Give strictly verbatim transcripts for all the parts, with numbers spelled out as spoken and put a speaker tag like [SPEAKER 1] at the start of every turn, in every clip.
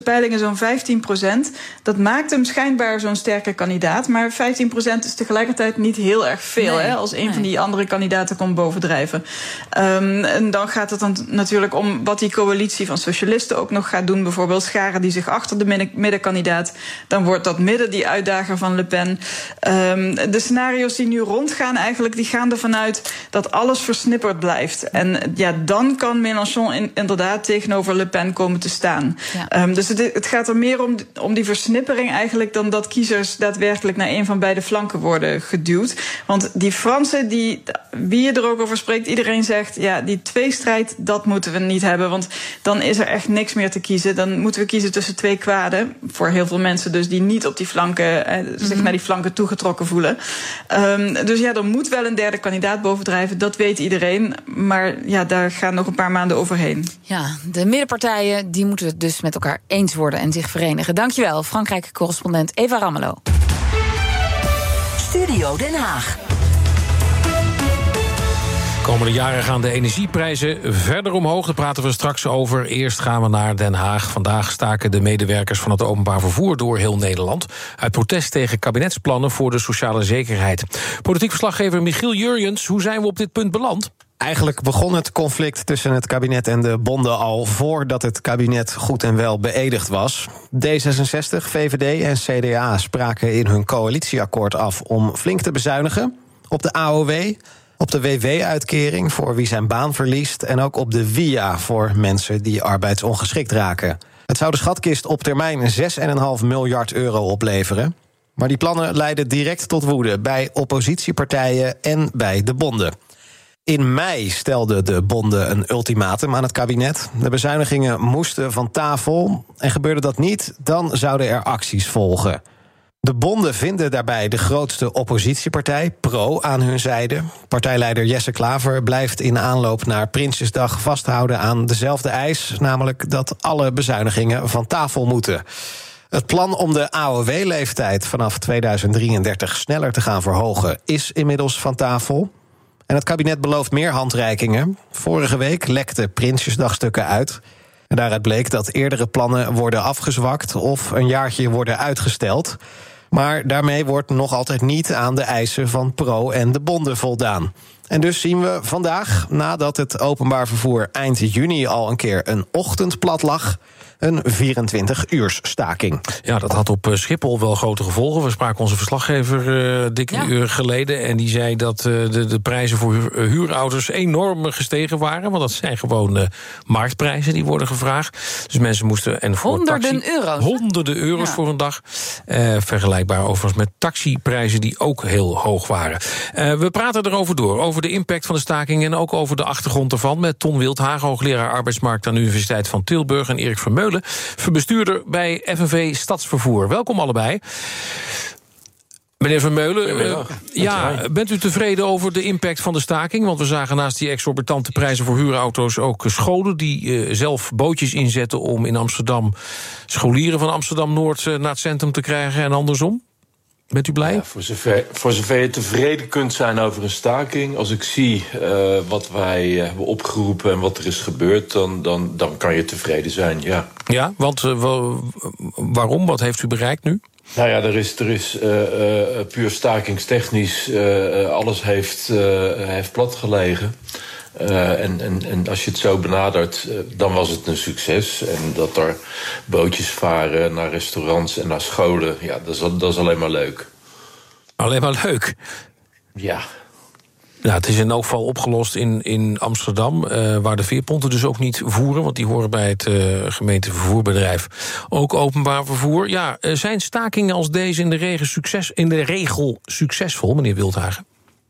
[SPEAKER 1] peilingen zo'n vijftien procent. Dat maakt hem schijnbaar zo'n sterke kandidaat. Maar vijftien procent is tegelijkertijd niet heel erg veel. Nee, hè, als een nee. van die andere kandidaten komt bovendrijven. Um, en dan gaat het dan natuurlijk om wat die coalitie van socialisten ook nog gaat doen. Bijvoorbeeld scharen die zich achter de middenkandidaat. Dan wordt dat midden die uitdager van Le Pen. Um, de scenario's die nu rondgaan eigenlijk, die gaan ervan uit dat alles versnipperd blijft. En ja, dan kan Mélenchon in, inderdaad tegenover Le Pen komen te staan. Ja. Um, dus het, het gaat er meer om, om die versnippering eigenlijk dan dat kiezers daadwerkelijk naar een van beide flanken worden geduwd. Want die Fransen, die, wie je er ook over spreekt, iedereen zegt, ja, die tweestrijd, dat moeten we niet hebben. Want dan is er echt niks meer te kiezen. Dan moeten we kiezen tussen twee kwaden. Voor heel veel mensen dus die niet op die flanken, eh, zich mm-hmm. naar die flanken toegetrokken voelen. Um, dus ja, er moet wel een derde kandidaat bovendrijven. Dat weet iedereen. Maar ja, daar gaan nog een paar maanden overheen.
[SPEAKER 2] Ja, de middenpartijen, die moeten het dus met elkaar eens worden en zich verenigen. Dankjewel, Frankrijk-correspondent Eva Rammelo.
[SPEAKER 3] Studio Den Haag.
[SPEAKER 4] Komende jaren gaan de energieprijzen verder omhoog. Daar praten we straks over. Eerst gaan we naar Den Haag. Vandaag staken de medewerkers van het openbaar vervoer door heel Nederland, uit protest tegen kabinetsplannen voor de sociale zekerheid. Politiek verslaggever Michiel Jurjens, hoe zijn we op dit punt beland?
[SPEAKER 5] Eigenlijk begon het conflict tussen het kabinet en de bonden al voordat het kabinet goed en wel beëdigd was. D zesenzestig, V V D en C D A spraken in hun coalitieakkoord af om flink te bezuinigen op de A O W, op de W W-uitkering voor wie zijn baan verliest en ook op de W I A voor mensen die arbeidsongeschikt raken. Het zou de schatkist op termijn zes komma vijf miljard euro opleveren. Maar die plannen leiden direct tot woede bij oppositiepartijen en bij de bonden. In mei stelden de bonden een ultimatum aan het kabinet. De bezuinigingen moesten van tafel. En gebeurde dat niet, dan zouden er acties volgen. De bonden vinden daarbij de grootste oppositiepartij, Pro, aan hun zijde. Partijleider Jesse Klaver blijft in aanloop naar Prinsjesdag vasthouden aan dezelfde eis, namelijk dat alle bezuinigingen van tafel moeten. Het plan om de A O W-leeftijd vanaf tweeduizend drieëndertig sneller te gaan verhogen is inmiddels van tafel. En het kabinet belooft meer handreikingen. Vorige week lekten Prinsjesdagstukken uit. En daaruit bleek dat eerdere plannen worden afgezwakt of een jaartje worden uitgesteld. Maar daarmee wordt nog altijd niet aan de eisen van Pro en de bonden voldaan. En dus zien we vandaag, nadat het openbaar vervoer eind juni al een keer een ochtend plat lag, een vierentwintig-uursstaking.
[SPEAKER 4] Ja, dat had op Schiphol wel grote gevolgen. We spraken onze verslaggever uh, dik een ja. uur geleden, en die zei dat uh, de, de prijzen voor huur, huurauto's enorm gestegen waren. Want dat zijn gewoon uh, marktprijzen die worden gevraagd. Dus mensen moesten... En voor
[SPEAKER 2] honderden
[SPEAKER 4] taxi,
[SPEAKER 2] euro's.
[SPEAKER 4] Honderden euro's ja. voor een dag. Uh, vergelijkbaar overigens met taxiprijzen die ook heel hoog waren. Uh, we praten erover door, over de impact van de staking en ook over de achtergrond ervan, met Ton Wildhagen, hoogleraar arbeidsmarkt aan de Universiteit van Tilburg, en Erik Vermeulen, bestuurder bij F N V Stadsvervoer. Welkom allebei. Meneer Vermeulen, uh, ja, bent u tevreden over de impact van de staking? Want we zagen naast die exorbitante prijzen voor huurauto's ook scholen die uh, zelf bootjes inzetten om in Amsterdam scholieren van Amsterdam-Noord uh, naar het centrum te krijgen en andersom. Bent u blij?
[SPEAKER 6] Ja, voor, zover, voor zover je tevreden kunt zijn over een staking, als ik zie uh, wat wij uh, hebben opgeroepen en wat er is gebeurd, dan, dan, dan kan je tevreden zijn, ja. Ja,
[SPEAKER 4] want uh, waarom? Wat heeft u bereikt nu?
[SPEAKER 6] Nou ja, er is, er is uh, uh, puur stakingstechnisch uh, alles heeft, uh, heeft platgelegen. Uh, en, en, en als je het zo benadert, uh, dan was het een succes. En dat er bootjes varen naar restaurants en naar scholen, ja, dat is, dat is alleen maar leuk.
[SPEAKER 4] Alleen maar leuk?
[SPEAKER 6] Ja.
[SPEAKER 4] Nou, het is in elk geval opgelost in, in Amsterdam, uh, waar de veerponten dus ook niet voeren, want die horen bij het uh, gemeentevervoerbedrijf ook openbaar vervoer. Ja, uh, zijn stakingen als deze in de regel, succes, in de regel succesvol, meneer Wildhagen?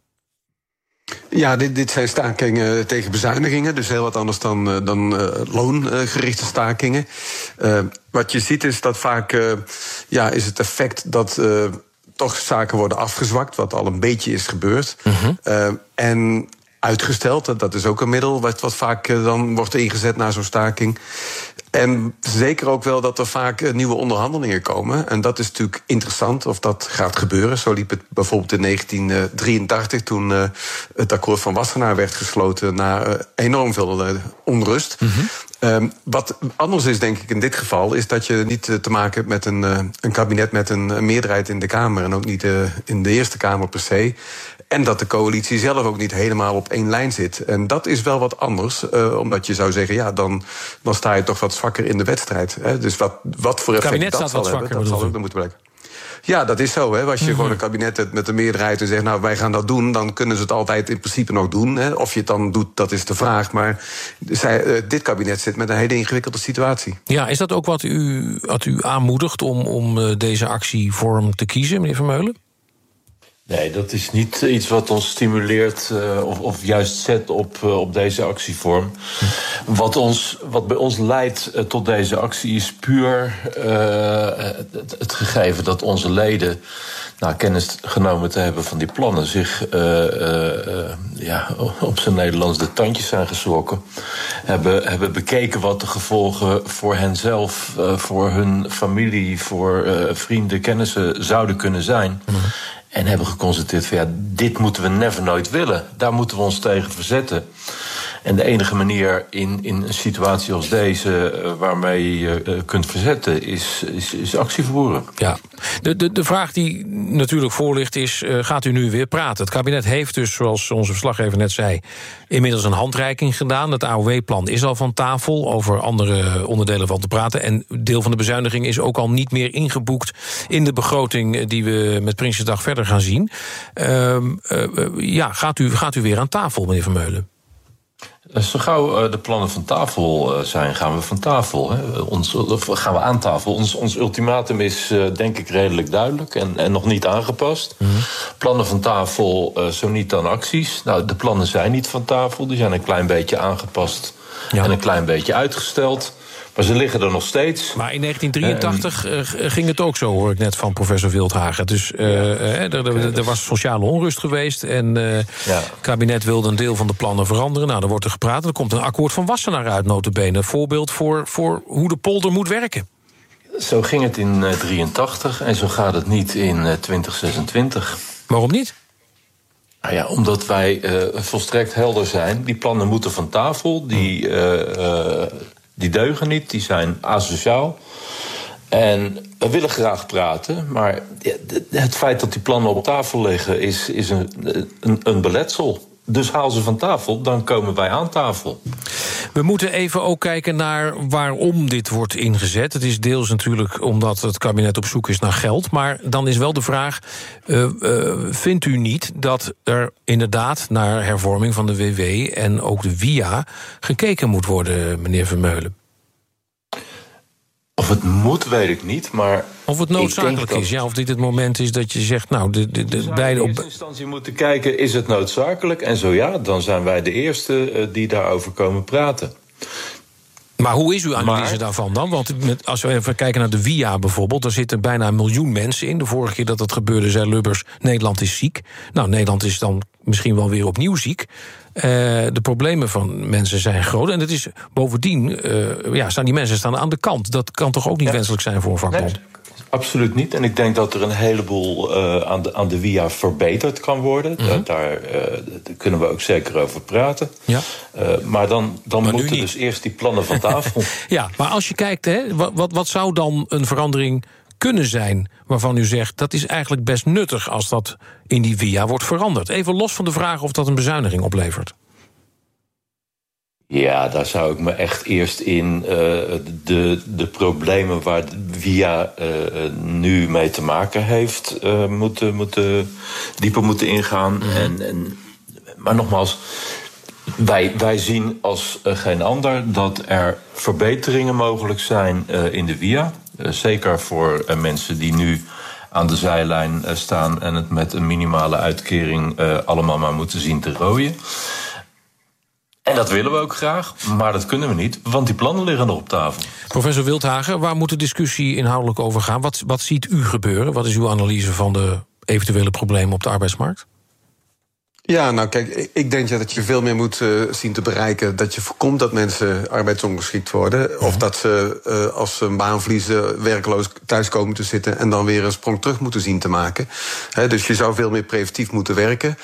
[SPEAKER 7] Ja, dit, dit zijn stakingen tegen bezuinigingen. Dus heel wat anders dan, dan uh, loongerichte stakingen. Uh, wat je ziet is dat vaak uh, ja, is het effect dat uh, toch zaken worden afgezwakt, wat al een beetje is gebeurd. Uh-huh. Uh, en uitgesteld, dat is ook een middel wat, wat vaak uh, dan wordt ingezet na zo'n staking. En zeker ook wel dat er vaak nieuwe onderhandelingen komen. En dat is natuurlijk interessant of dat gaat gebeuren. Zo liep het bijvoorbeeld in negentien drieëntachtig... toen uh, het akkoord van Wassenaar werd gesloten na uh, enorm veel uh, onrust. Mm-hmm. Um, wat anders is, denk ik, in dit geval, is dat je niet uh, te maken hebt met een, uh, een kabinet met een, een meerderheid in de Kamer en ook niet uh, in de Eerste Kamer per se. En dat de coalitie zelf ook niet helemaal op één lijn zit. En dat is wel wat anders, uh, omdat je zou zeggen, ja, dan, dan sta je toch wat zwakker in de wedstrijd. Hè? Dus wat, wat voor effect dat zal hebben, dat zal ook dan moeten blijken. Ja, dat is zo. Hè. Als je mm-hmm. gewoon een kabinet hebt met een meerderheid en zegt, nou, wij gaan dat doen, dan kunnen ze het altijd in principe nog doen. Hè. Of je het dan doet, dat is de vraag. Maar zij, uh, dit kabinet zit met een hele ingewikkelde situatie.
[SPEAKER 4] Ja, is dat ook wat u, wat u aanmoedigt om, om uh, deze actievorm te kiezen, meneer Vermeulen?
[SPEAKER 6] Nee, dat is niet iets wat ons stimuleert uh, of, of juist zet op, uh, op deze actievorm. Wat, ons, wat bij ons leidt uh, tot deze actie is puur uh, het, het gegeven dat onze leden, na kennis genomen te hebben van die plannen, zich uh, uh, uh, ja, op zijn Nederlands de tandjes zijn geschrokken. Hebben, hebben bekeken wat de gevolgen voor henzelf, uh, voor hun familie, voor uh, vrienden, kennissen zouden kunnen zijn. Mm. En hebben geconstateerd van ja, dit moeten we never nooit willen. Daar moeten we ons tegen verzetten. En de enige manier in, in een situatie als deze uh, waarmee je uh, kunt verzetten is, is, is actie voeren.
[SPEAKER 4] Ja, de, de, de vraag die natuurlijk voor ligt is, uh, gaat u nu weer praten? Het kabinet heeft dus, zoals onze verslaggever net zei, inmiddels een handreiking gedaan. Het A O W-plan is al van tafel, over andere onderdelen van te praten. En deel van de bezuiniging is ook al niet meer ingeboekt in de begroting die we met Prinsjesdag verder gaan zien. Uh, uh, ja, gaat u, gaat u weer aan tafel, meneer Vermeulen?
[SPEAKER 6] Zo gauw de plannen van tafel zijn, gaan we van tafel. Hè. Ons, gaan we aan tafel. Ons, ons ultimatum is denk ik redelijk duidelijk en, en nog niet aangepast. Mm-hmm. Plannen van tafel, zo niet dan acties. Nou, de plannen zijn niet van tafel. Die zijn een klein beetje aangepast ja. en een klein beetje uitgesteld. Maar ze liggen er nog steeds.
[SPEAKER 4] Maar in negentien drieëntachtig uh, ging het ook zo, hoor ik net van professor Wildhagen. Dus uh, ja. er, er, er was sociale onrust geweest en uh, ja. het kabinet wilde een deel van de plannen veranderen. Nou, dan wordt er gepraat. Er komt een akkoord van Wassenaar uit, nota bene. Een voorbeeld voor, voor hoe de polder moet werken.
[SPEAKER 6] Zo ging het in uh, drieëntachtig en zo gaat het niet in uh, twintig zesentwintig.
[SPEAKER 4] Waarom niet?
[SPEAKER 6] Nou ja, omdat wij uh, volstrekt helder zijn. Die plannen moeten van tafel. Die... Uh, uh, Die deugen niet, die zijn asociaal. En we willen graag praten, maar het feit dat die plannen op tafel liggen is, is een, een, een beletsel. Dus haal ze van tafel, dan komen wij aan tafel.
[SPEAKER 4] We moeten even ook kijken naar waarom dit wordt ingezet. Het is deels natuurlijk omdat het kabinet op zoek is naar geld. Maar dan is wel de vraag, uh, uh, vindt u niet dat er inderdaad naar hervorming van de W W en ook de W I A gekeken moet worden, meneer Vermeulen?
[SPEAKER 6] Of het moet, weet ik niet, maar...
[SPEAKER 4] Of het noodzakelijk is, ja, of dit het moment is dat je zegt, nou, de, de, de beide...
[SPEAKER 6] in eerste instantie moeten kijken, is het noodzakelijk? En zo ja, dan zijn wij de eerste uh, die daarover komen praten.
[SPEAKER 4] Maar hoe is uw analyse
[SPEAKER 6] maar,
[SPEAKER 4] daarvan dan? Want met, als we even kijken naar de W I A bijvoorbeeld, daar zitten bijna een miljoen mensen in. De vorige keer dat dat gebeurde, zei Lubbers, Nederland is ziek. Nou, Nederland is dan misschien wel weer opnieuw ziek. Uh, de problemen van mensen zijn groot. En het is bovendien, uh, ja, staan die mensen staan aan de kant. Dat kan toch ook niet ja. wenselijk zijn voor een vakbond?
[SPEAKER 6] Nee, absoluut niet. En ik denk dat er een heleboel uh, aan, de, aan de W I A verbeterd kan worden. Mm-hmm. Daar, uh, daar kunnen we ook zeker over praten. Ja. Uh, maar dan, dan maar moeten dus eerst die plannen van tafel.
[SPEAKER 4] Ja, maar als je kijkt, hè, wat, wat, wat zou dan een verandering kunnen zijn waarvan u zegt, dat is eigenlijk best nuttig als dat in die W I A wordt veranderd? Even los van de vraag of dat een bezuiniging oplevert.
[SPEAKER 6] Ja, daar zou ik me echt eerst in uh, de, de problemen waar de W I A uh, nu mee te maken heeft, uh, moeten, moeten, dieper moeten ingaan. Mm-hmm. En, en, maar nogmaals, wij, wij zien als uh, geen ander dat er verbeteringen mogelijk zijn uh, in de W I A. Uh, zeker voor uh, mensen die nu aan de zijlijn uh, staan en het met een minimale uitkering uh, allemaal maar moeten zien te rooien. En dat willen we ook graag, maar dat kunnen we niet, want die plannen liggen nog op tafel.
[SPEAKER 4] Professor Wildhagen, waar moet de discussie inhoudelijk over gaan? Wat, wat ziet u gebeuren? Wat is uw analyse van de eventuele problemen op de arbeidsmarkt?
[SPEAKER 7] Ja, nou kijk, ik denk dat je veel meer moet uh, zien te bereiken, dat je voorkomt dat mensen arbeidsongeschikt worden. Mm-hmm. Of dat ze, uh, als ze een baan verliezen, werkloos thuis komen te zitten en dan weer een sprong terug moeten zien te maken. He, dus je zou veel meer preventief moeten werken.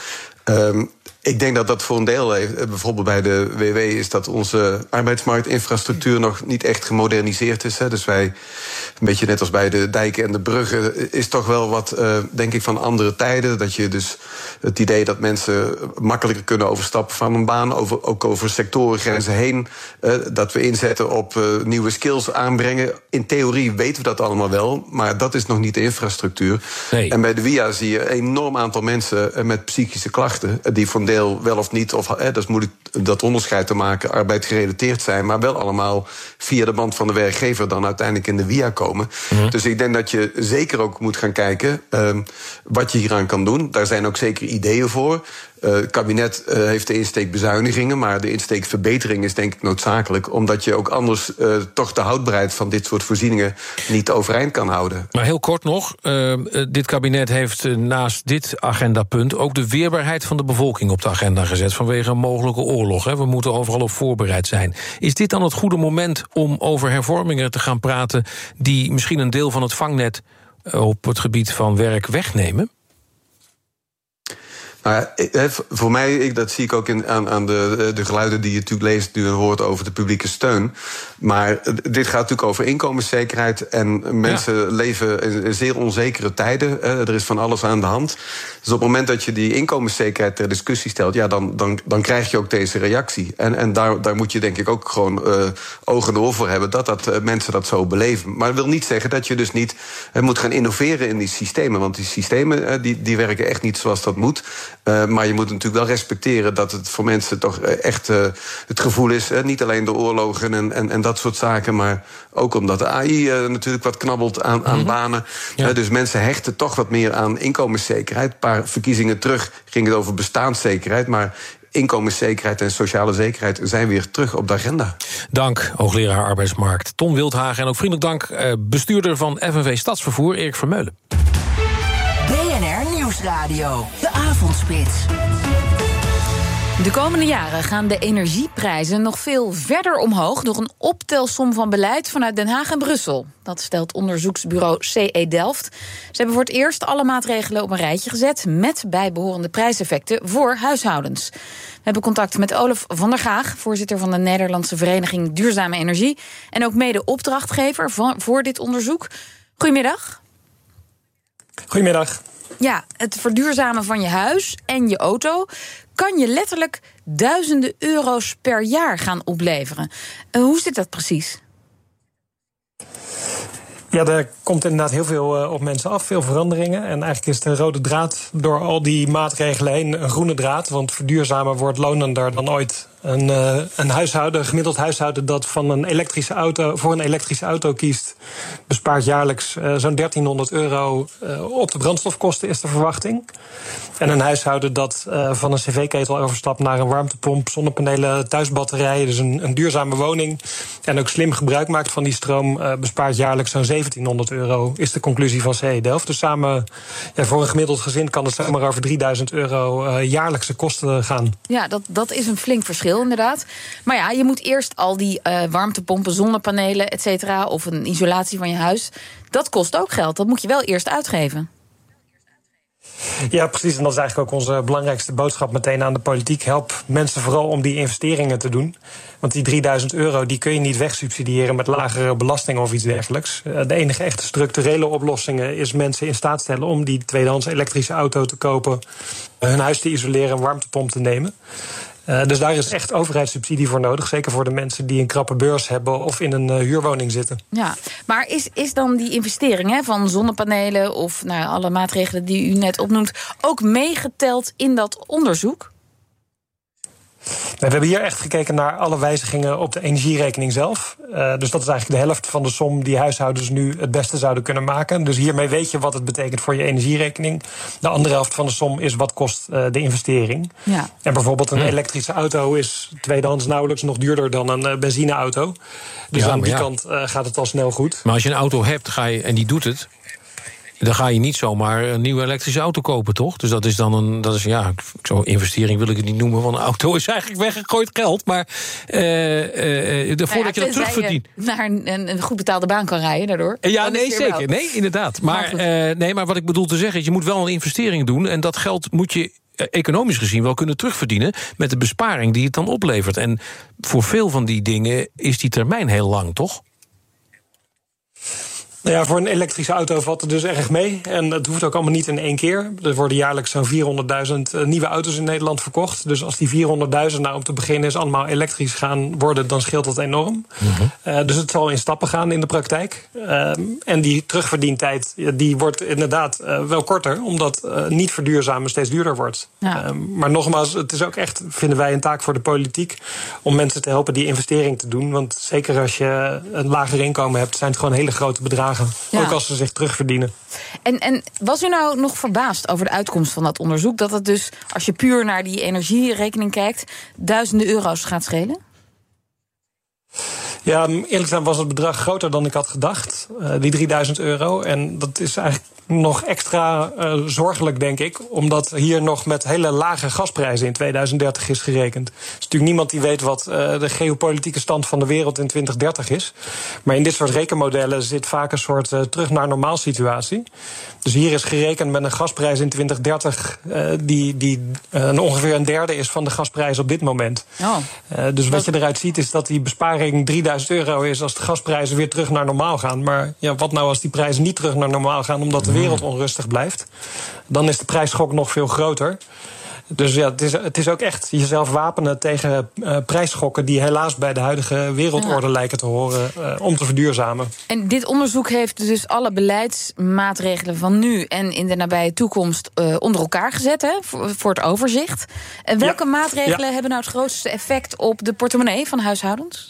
[SPEAKER 7] Um, Ik denk dat dat voor een deel heeft. Bijvoorbeeld bij de W W is dat onze arbeidsmarktinfrastructuur nog niet echt gemoderniseerd is. Hè. Dus wij, een beetje net als bij de dijken en de bruggen, is toch wel wat, uh, denk ik, van andere tijden. Dat je dus het idee dat mensen makkelijker kunnen overstappen van een baan, over, ook over sectorengrenzen heen, uh, dat we inzetten op uh, nieuwe skills aanbrengen. In theorie weten we dat allemaal wel, maar dat is nog niet de infrastructuur. Nee. En bij de W I A zie je een enorm aantal mensen met psychische klachten, die voor een deel wel of niet, of eh, dat is moeilijk dat onderscheid te maken, arbeidgerelateerd zijn, maar wel allemaal via de band van de werkgever dan uiteindelijk in de W I A komen. Mm-hmm. Dus ik denk dat je zeker ook moet gaan kijken uh, wat je hieraan kan doen. Daar zijn ook zeker ideeën voor. Uh, het kabinet uh, heeft de insteek bezuinigingen, maar de insteek verbetering is denk ik noodzakelijk, omdat je ook anders uh, toch de houdbaarheid van dit soort voorzieningen niet overeind kan houden.
[SPEAKER 4] Maar heel kort nog, uh, dit kabinet heeft uh, naast dit agendapunt ook de weerbaarheid van de bevolking op de agenda gezet vanwege een mogelijke oorlog. Hè. We moeten overal op voorbereid zijn. Is dit dan het goede moment om over hervormingen te gaan praten die misschien een deel van het vangnet uh, op het gebied van werk wegnemen?
[SPEAKER 7] Nou ja, voor mij, ik, dat zie ik ook in, aan, aan de, de geluiden die je natuurlijk leest nu en hoort over de publieke steun. Maar dit gaat natuurlijk over inkomenszekerheid. En mensen ja. leven in zeer onzekere tijden. Er is van alles aan de hand. Dus op het moment dat je die inkomenszekerheid ter discussie stelt, ja, dan, dan, dan krijg je ook deze reactie. En, en daar, daar moet je denk ik ook gewoon uh, ogen en oor voor hebben dat, dat uh, mensen dat zo beleven. Maar dat wil niet zeggen dat je dus niet uh, moet gaan innoveren in die systemen. Want die systemen uh, die, die werken echt niet zoals dat moet. Uh, maar je moet natuurlijk wel respecteren dat het voor mensen toch echt uh, het gevoel is, uh, niet alleen de oorlogen en, en, en dat soort zaken, maar ook omdat de A I uh, natuurlijk wat knabbelt aan, aan mm-hmm. banen. Ja. Uh, dus mensen hechten toch wat meer aan inkomenszekerheid. Een paar verkiezingen terug ging het over bestaanszekerheid, maar inkomenszekerheid en sociale zekerheid zijn weer terug op de agenda.
[SPEAKER 4] Dank, hoogleraar arbeidsmarkt Ton Wildhagen. En ook vriendelijk dank, uh, bestuurder van F N V Stadsvervoer, Erik Vermeulen.
[SPEAKER 3] B N R Nieuwsradio, de avondspits.
[SPEAKER 2] De komende jaren gaan de energieprijzen nog veel verder omhoog door een optelsom van beleid vanuit Den Haag en Brussel. Dat stelt onderzoeksbureau C E Delft. Ze hebben voor het eerst alle maatregelen op een rijtje gezet met bijbehorende prijseffecten voor huishoudens. We hebben contact met Olaf van der Gaag, voorzitter van de Nederlandse Vereniging Duurzame Energie en ook mede opdrachtgever van, voor dit onderzoek. Goedemiddag.
[SPEAKER 8] Goedemiddag.
[SPEAKER 2] Ja, het verduurzamen van je huis en je auto kan je letterlijk duizenden euro's per jaar gaan opleveren. Uh, hoe zit dat precies?
[SPEAKER 8] Ja, er komt inderdaad heel veel uh, op mensen af, veel veranderingen. En eigenlijk is de rode draad door al die maatregelen heen een groene draad. Want verduurzamen wordt lonender dan ooit. Een, uh, een huishouden, een gemiddeld huishouden dat van een elektrische auto, voor een elektrische auto kiest, bespaart jaarlijks uh, zo'n dertienhonderd euro uh, op de brandstofkosten, is de verwachting. En een huishouden dat uh, van een cv-ketel overstapt naar een warmtepomp, zonnepanelen, thuisbatterijen, dus een, een duurzame woning, en ook slim gebruik maakt van die stroom, uh, bespaart jaarlijks zo'n zeventienhonderd euro, is de conclusie van C E Delft. Dus samen, ja, voor een gemiddeld gezin kan het zomaar over drieduizend euro uh, jaarlijkse kosten gaan.
[SPEAKER 2] Ja, dat, dat is een flink verschil, inderdaad. Maar ja, je moet eerst al die uh, warmtepompen, zonnepanelen, et cetera, of een isolatie van je huis, dat kost ook geld. Dat moet je wel eerst uitgeven.
[SPEAKER 8] Ja, precies. En dat is eigenlijk ook onze belangrijkste boodschap meteen aan de politiek. Help mensen vooral om die investeringen te doen. Want die drieduizend euro die kun je niet wegsubsidiëren met lagere belasting of iets dergelijks. De enige echte structurele oplossingen is mensen in staat stellen om die tweedehands elektrische auto te kopen, hun huis te isoleren, een warmtepomp te nemen. Uh, dus daar is echt overheidssubsidie voor nodig. Zeker voor de mensen die een krappe beurs hebben of in een uh, huurwoning zitten.
[SPEAKER 2] Ja, maar is, is dan die investering hè, van zonnepanelen of nou, alle maatregelen die u net opnoemt ook meegeteld in dat onderzoek?
[SPEAKER 8] We hebben hier echt gekeken naar alle wijzigingen op de energierekening zelf. Uh, dus dat is eigenlijk de helft van de som die huishoudens nu het beste zouden kunnen maken. Dus hiermee weet je wat het betekent voor je energierekening. De andere helft van de som is wat kost uh, de investering. Ja. En bijvoorbeeld een elektrische auto is tweedehands nauwelijks nog duurder dan een uh, benzineauto. Dus ja, aan die ja. kant uh, gaat het al snel goed.
[SPEAKER 4] Maar als je een auto hebt ga je, en die doet het, dan ga je niet zomaar een nieuwe elektrische auto kopen, toch? Dus dat is dan een, dat is ja, zo'n investering wil ik het niet noemen, want een auto is eigenlijk weggegooid geld. Maar uh, uh, voordat nou ja, je dat terugverdient,
[SPEAKER 2] naar een, een goed betaalde baan kan rijden daardoor.
[SPEAKER 4] Ja, nee, zeker. Wel. Nee, inderdaad. Maar, uh, nee, maar wat ik bedoel te zeggen is, je moet wel een investering doen en dat geld moet je economisch gezien wel kunnen terugverdienen met de besparing die het dan oplevert. En voor veel van die dingen is die termijn heel lang, toch?
[SPEAKER 8] Nou ja, voor een elektrische auto valt het dus erg mee. En het hoeft ook allemaal niet in één keer. Er worden jaarlijks zo'n vierhonderdduizend nieuwe auto's in Nederland verkocht. Dus als die vierhonderdduizend nou om te beginnen is allemaal elektrisch gaan worden, dan scheelt dat enorm. Mm-hmm. Uh, dus het zal in stappen gaan in de praktijk. Uh, en die terugverdientijd die wordt inderdaad uh, wel korter, omdat uh, niet verduurzamen steeds duurder wordt. Ja. Uh, maar nogmaals, het is ook echt, vinden wij, een taak voor de politiek om mensen te helpen die investering te doen. Want zeker als je een lager inkomen hebt, zijn het gewoon hele grote bedragen. Ja. Ook als ze zich terugverdienen.
[SPEAKER 2] En, en was u nou nog verbaasd over de uitkomst van dat onderzoek? Dat het dus, als je puur naar die energierekening kijkt, duizenden euro's gaat schelen?
[SPEAKER 8] Ja, eerlijk gezegd was het bedrag groter dan ik had gedacht. Uh, die drieduizend euro. En dat is eigenlijk nog extra uh, zorgelijk, denk ik. Omdat hier nog met hele lage gasprijzen in tweeduizend dertig is gerekend. Er is natuurlijk niemand die weet wat uh, de geopolitieke stand van de wereld in twintig dertig is. Maar in dit soort rekenmodellen zit vaak een soort uh, terug naar normaal situatie. Dus hier is gerekend met een gasprijs in twintig dertig... Uh, die, die uh, ongeveer een derde is van de gasprijs op dit moment. Oh. Uh, dus wat je eruit ziet is dat die besparing drieduizend euro is als de gasprijzen weer terug naar normaal gaan. Maar ja, wat nou als die prijzen niet terug naar normaal gaan omdat de wereld onrustig blijft? Dan is de prijsschok nog veel groter. Dus ja, het is, het is ook echt jezelf wapenen tegen uh, prijsschokken die helaas bij de huidige wereldorde ja. lijken te horen uh, om te verduurzamen.
[SPEAKER 2] En dit onderzoek heeft dus alle beleidsmaatregelen van nu en in de nabije toekomst uh, onder elkaar gezet, hè, voor, voor het overzicht. En welke ja. maatregelen ja. hebben nou het grootste effect op de portemonnee van huishoudens?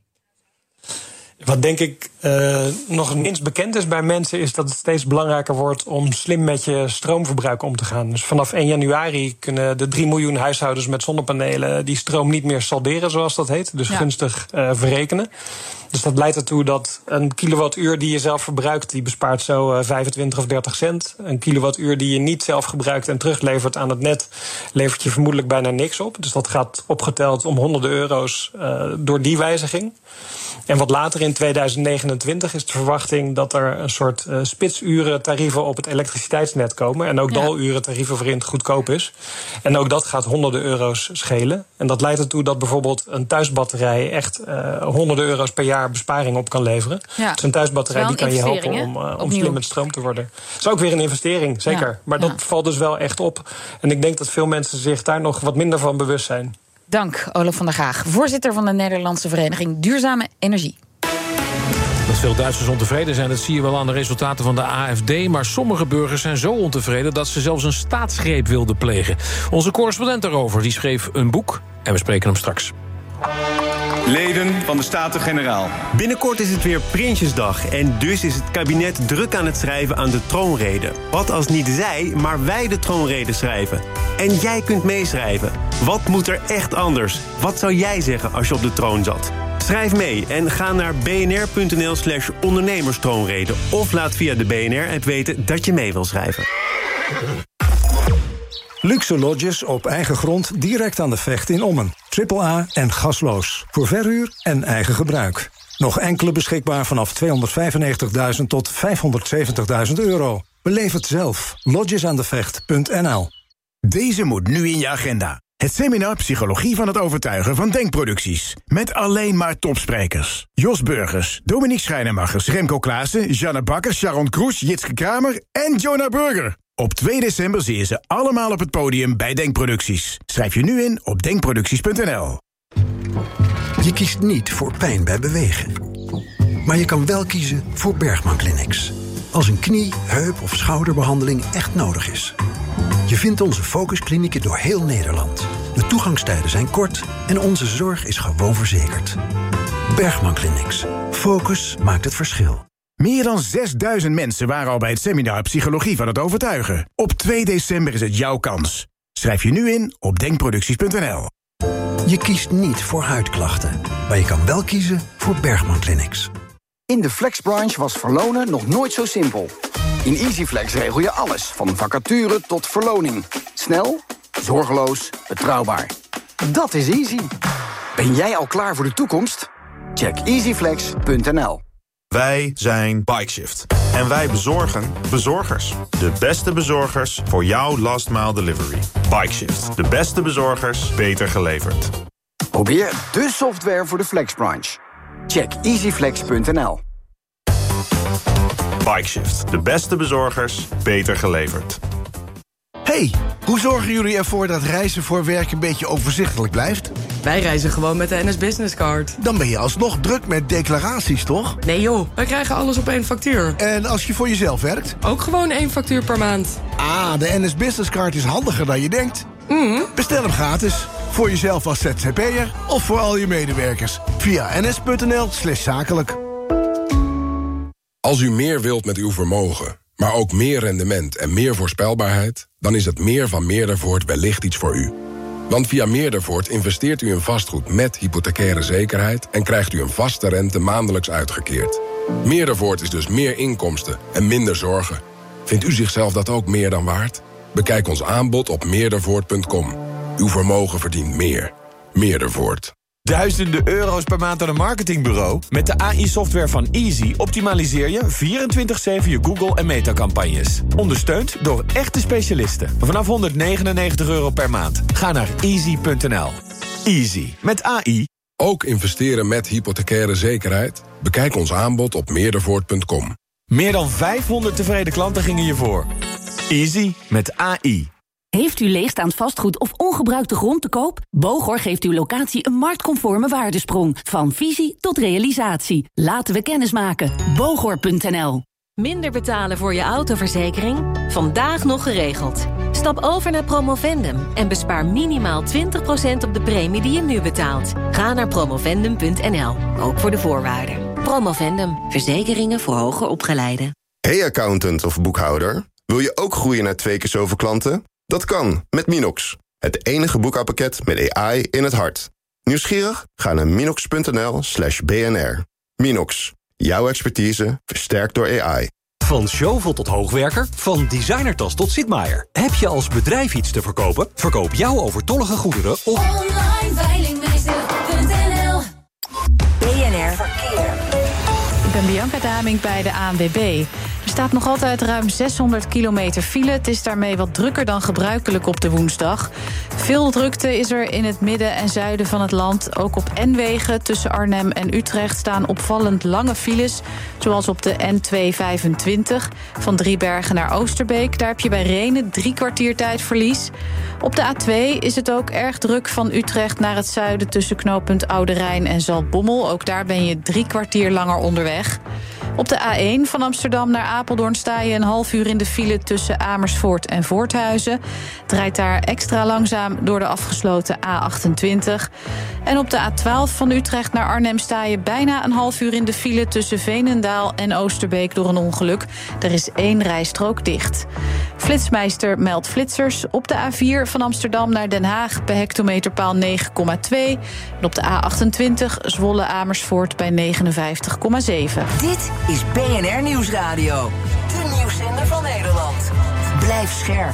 [SPEAKER 8] Wat denk ik uh, nog het minst bekend is bij mensen, is dat het steeds belangrijker wordt om slim met je stroomverbruik om te gaan. Dus vanaf één januari kunnen de drie miljoen huishoudens met zonnepanelen die stroom niet meer salderen, zoals dat heet. Dus ja. gunstig uh, verrekenen. Dus dat leidt ertoe dat een kilowattuur die je zelf verbruikt, die bespaart zo uh, vijfentwintig of dertig cent. Een kilowattuur die je niet zelf gebruikt en teruglevert aan het net, levert je vermoedelijk bijna niks op. Dus dat gaat opgeteld om honderden euro's uh, door die wijziging. En wat later in tweeduizend negenentwintig is de verwachting dat er een soort uh, spitsuren tarieven op het elektriciteitsnet komen. En ook ja. daluren tarieven waarin het goedkoop is. En ook dat gaat honderden euro's schelen. En dat leidt ertoe dat bijvoorbeeld een thuisbatterij echt uh, honderden euro's per jaar besparing op kan leveren. Ja. Dus een thuisbatterij die kan je helpen om, uh, om slim met stroom te worden. Dat is ook weer een investering, zeker. Ja. Maar dat ja. valt dus wel echt op. En ik denk dat veel mensen zich daar nog wat minder van bewust zijn.
[SPEAKER 2] Dank, Olaf van der Gaag, voorzitter van de Nederlandse Vereniging Duurzame Energie.
[SPEAKER 4] Dat veel Duitsers ontevreden zijn, dat zie je wel aan de resultaten van de A F D. Maar sommige burgers zijn zo ontevreden dat ze zelfs een staatsgreep wilden plegen. Onze correspondent daarover die schreef een boek en we spreken hem straks.
[SPEAKER 9] Leden van de Staten-Generaal.
[SPEAKER 10] Binnenkort is het weer Prinsjesdag en dus is het kabinet druk aan het schrijven aan de troonrede. Wat als niet zij, maar wij de troonrede schrijven. En jij kunt meeschrijven. Wat moet er echt anders? Wat zou jij zeggen als je op de troon zat? Schrijf mee en ga naar bnr.nl slash ondernemerstroonrede... of laat via de B N R-app weten dat je mee wil schrijven.
[SPEAKER 11] Luxe lodges op eigen grond direct aan de Vecht in Ommen. Triple A en gasloos. Voor verhuur en eigen gebruik. Nog enkele beschikbaar vanaf tweehonderdvijfennegentigduizend tot vijfhonderdzeventigduizend euro. Beleef het zelf. lodgesaandevecht punt n l.
[SPEAKER 12] Deze moet nu in je agenda. Het seminar Psychologie van het Overtuigen van Denkproducties. Met alleen maar topsprekers. Jos Burgers, Dominique Schrijnemachers, Remco Klaassen, Janne Bakker, Sharon Kroes, Jitske Kramer en Jonah Burger. Op twee december zie je ze allemaal op het podium bij Denkproducties. Schrijf je nu in op denkproducties punt n l.
[SPEAKER 13] Je kiest niet voor pijn bij bewegen. Maar je kan wel kiezen voor Bergman Clinics. Als een knie, heup of schouderbehandeling echt nodig is. Je vindt onze focusklinieken door heel Nederland. De toegangstijden zijn kort en onze zorg is gewoon verzekerd. Bergman Clinics. Focus maakt het verschil.
[SPEAKER 12] Meer dan zesduizend mensen waren al bij het seminar Psychologie van het Overtuigen. Op twee december is het jouw kans. Schrijf je nu in op denkproducties punt n l.
[SPEAKER 13] Je kiest niet voor huidklachten, maar je kan wel kiezen voor Bergman Clinics.
[SPEAKER 14] In de flexbranche was verlonen nog nooit zo simpel. In EasyFlex regel je alles, van vacature tot verloning. Snel, zorgeloos, betrouwbaar. Dat is easy. Ben jij al klaar voor de toekomst? Check easyflex punt n l.
[SPEAKER 15] Wij zijn Bikeshift. En wij bezorgen bezorgers. De beste bezorgers voor jouw last mile delivery. Bikeshift. De beste bezorgers, beter geleverd.
[SPEAKER 14] Probeer de software voor de flexbranche. Check easyflex punt n l.
[SPEAKER 15] Bikeshift. De beste bezorgers, beter geleverd.
[SPEAKER 16] Hey, hoe zorgen jullie ervoor dat reizen voor werk een beetje overzichtelijk blijft?
[SPEAKER 17] Wij reizen gewoon met de N S Business Card.
[SPEAKER 16] Dan ben je alsnog druk met declaraties, toch?
[SPEAKER 17] Nee joh, wij krijgen alles op één factuur.
[SPEAKER 16] En als je voor jezelf werkt?
[SPEAKER 17] Ook gewoon één factuur per maand.
[SPEAKER 16] Ah, de N S Business Card is handiger dan je denkt.
[SPEAKER 17] Mm.
[SPEAKER 16] Bestel hem gratis. Voor jezelf als Z Z P'er of voor al je medewerkers. Via ns punt n l slash zakelijk.
[SPEAKER 18] Als u meer wilt met uw vermogen, maar ook meer rendement en meer voorspelbaarheid, dan is het meer van Meerdervoort wellicht iets voor u. Want via Meerdervoort investeert u in vastgoed met hypothecaire zekerheid en krijgt u een vaste rente maandelijks uitgekeerd. Meerdervoort is dus meer inkomsten en minder zorgen. Vindt u zichzelf dat ook meer dan waard? Bekijk ons aanbod op meerdervoort punt com. Uw vermogen verdient meer. Meerdervoort.
[SPEAKER 19] Duizenden euro's per maand aan een marketingbureau? Met de A I-software van Easy optimaliseer je vierentwintig zeven je Google- en Meta-campagnes. Ondersteund door echte specialisten. Vanaf honderdnegenennegentig euro per maand. Ga naar easy punt n l. Easy. Met A I.
[SPEAKER 18] Ook investeren met hypothecaire zekerheid? Bekijk ons aanbod op meerdervoort punt com.
[SPEAKER 19] Meer dan vijfhonderd tevreden klanten gingen je voor. Easy met A I.
[SPEAKER 20] Heeft u leegstaand vastgoed of ongebruikte grond te koop? Bogor geeft uw locatie een marktconforme waardesprong. Van visie tot realisatie. Laten we kennis maken. Bogor punt n l.
[SPEAKER 21] Minder betalen voor je autoverzekering? Vandaag nog geregeld. Stap over naar Promovendum en bespaar minimaal twintig procent op de premie die je nu betaalt. Ga naar promovendum punt n l, ook voor de voorwaarden. Promovendum, verzekeringen voor hoger opgeleiden.
[SPEAKER 22] Hey accountant of boekhouder, wil je ook groeien naar twee keer zoveel klanten? Dat kan, met Minox. Het enige boekhoudpakket met A I in het hart. Nieuwsgierig? Ga naar minox punt n l slash b n r. Minox, jouw expertise versterkt door A I.
[SPEAKER 23] Van Zjovel tot Hoogwerker, van designertas tot Sitmaier. Heb je als bedrijf iets te verkopen? Verkoop jouw overtollige goederen op
[SPEAKER 24] online veilingmeester punt n l.
[SPEAKER 3] B N R Verkeer.
[SPEAKER 2] Ik ben Bianca Damink bij de A N W B. Er staat nog altijd ruim zeshonderd kilometer file. Het is daarmee wat drukker dan gebruikelijk op de woensdag. Veel drukte is er in het midden en zuiden van het land. Ook op N-wegen tussen Arnhem en Utrecht staan opvallend lange files. Zoals op de N tweehonderdvijfentwintig van Driebergen naar Oosterbeek. Daar heb je bij Rhenen drie kwartier tijdverlies. Op de A twee is het ook erg druk van Utrecht naar het zuiden tussen knooppunt Oude Rijn en Zaltbommel. Ook daar ben je drie kwartier langer onderweg. Op de A één van Amsterdam naar Apeldoorn sta je een half uur in de file tussen Amersfoort en Voorthuizen. Draait daar extra langzaam door de afgesloten A achtentwintig. En op de A twaalf van Utrecht naar Arnhem sta je bijna een half uur in de file tussen Veenendaal en Oosterbeek door een ongeluk. Er is één rijstrook dicht. Flitsmeister meldt flitsers op de A vier van Amsterdam naar Den Haag bij hectometerpaal negen komma twee. En op de A achtentwintig Zwolle Amersfoort bij negenenvijftig komma zeven.
[SPEAKER 3] Dit is B N R Nieuwsradio. De nieuwszender van Nederland. Blijf scherp.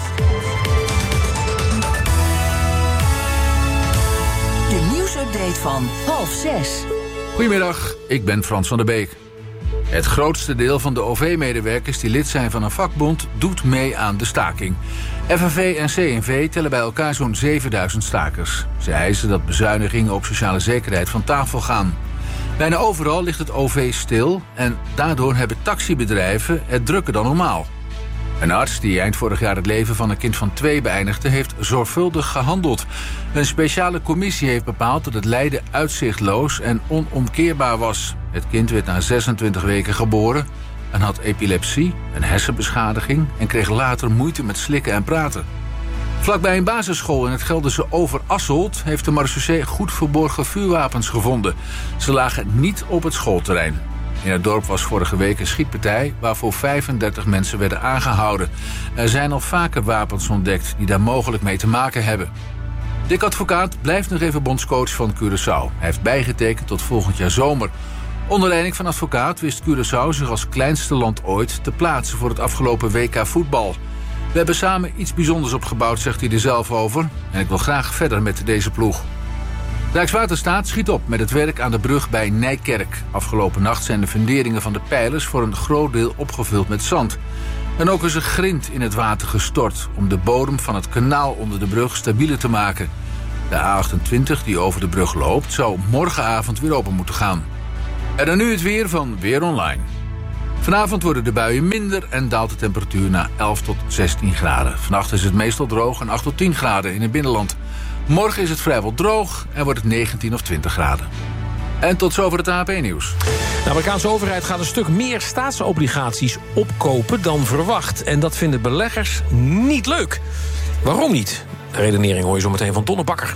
[SPEAKER 3] De nieuwsupdate van half zes.
[SPEAKER 25] Goedemiddag, ik ben Frans van der Beek. Het grootste deel van de O V-medewerkers die lid zijn van een vakbond doet mee aan de staking. F N V en C N V tellen bij elkaar zo'n zevenduizend stakers. Ze eisen dat bezuinigingen op sociale zekerheid van tafel gaan. Bijna overal ligt het O V stil en daardoor hebben taxibedrijven het drukker dan normaal. Een arts die eind vorig jaar het leven van een kind van twee beëindigde heeft zorgvuldig gehandeld. Een speciale commissie heeft bepaald dat het lijden uitzichtloos en onomkeerbaar was. Het kind werd na zesentwintig weken geboren en had epilepsie, een hersenbeschadiging en kreeg later moeite met slikken en praten. Vlakbij een basisschool in het Gelderse Overasselt heeft de marechaussee goed verborgen vuurwapens gevonden. Ze lagen niet op het schoolterrein. In het dorp was vorige week een schietpartij waarvoor vijfendertig mensen werden aangehouden. Er zijn al vaker wapens ontdekt die daar mogelijk mee te maken hebben. Dick Advocaat blijft nog even bondscoach van Curaçao. Hij heeft bijgetekend tot volgend jaar zomer. Onder leiding van Advocaat wist Curaçao zich als kleinste land ooit te plaatsen voor het afgelopen W K voetbal. We hebben samen iets bijzonders opgebouwd, zegt hij er zelf over. En ik wil graag verder met deze ploeg. Rijkswaterstaat schiet op met het werk aan de brug bij Nijkerk. Afgelopen nacht zijn de funderingen van de pijlers voor een groot deel opgevuld met zand. En ook is er grind in het water gestort om de bodem van het kanaal onder de brug stabieler te maken. De A achtentwintig die over de brug loopt zou morgenavond weer open moeten gaan. En dan nu het weer van Weer Online. Vanavond worden de buien minder en daalt de temperatuur naar elf tot zestien graden. Vannacht is het meestal droog en acht tot tien graden in het binnenland. Morgen is het vrijwel droog en wordt het negentien of twintig graden. En tot zover het A N P-nieuws.
[SPEAKER 4] De Amerikaanse overheid gaat een stuk meer staatsobligaties opkopen dan verwacht. En dat vinden beleggers niet leuk. Waarom niet? De redenering hoor je zo meteen van Tonne Bakker.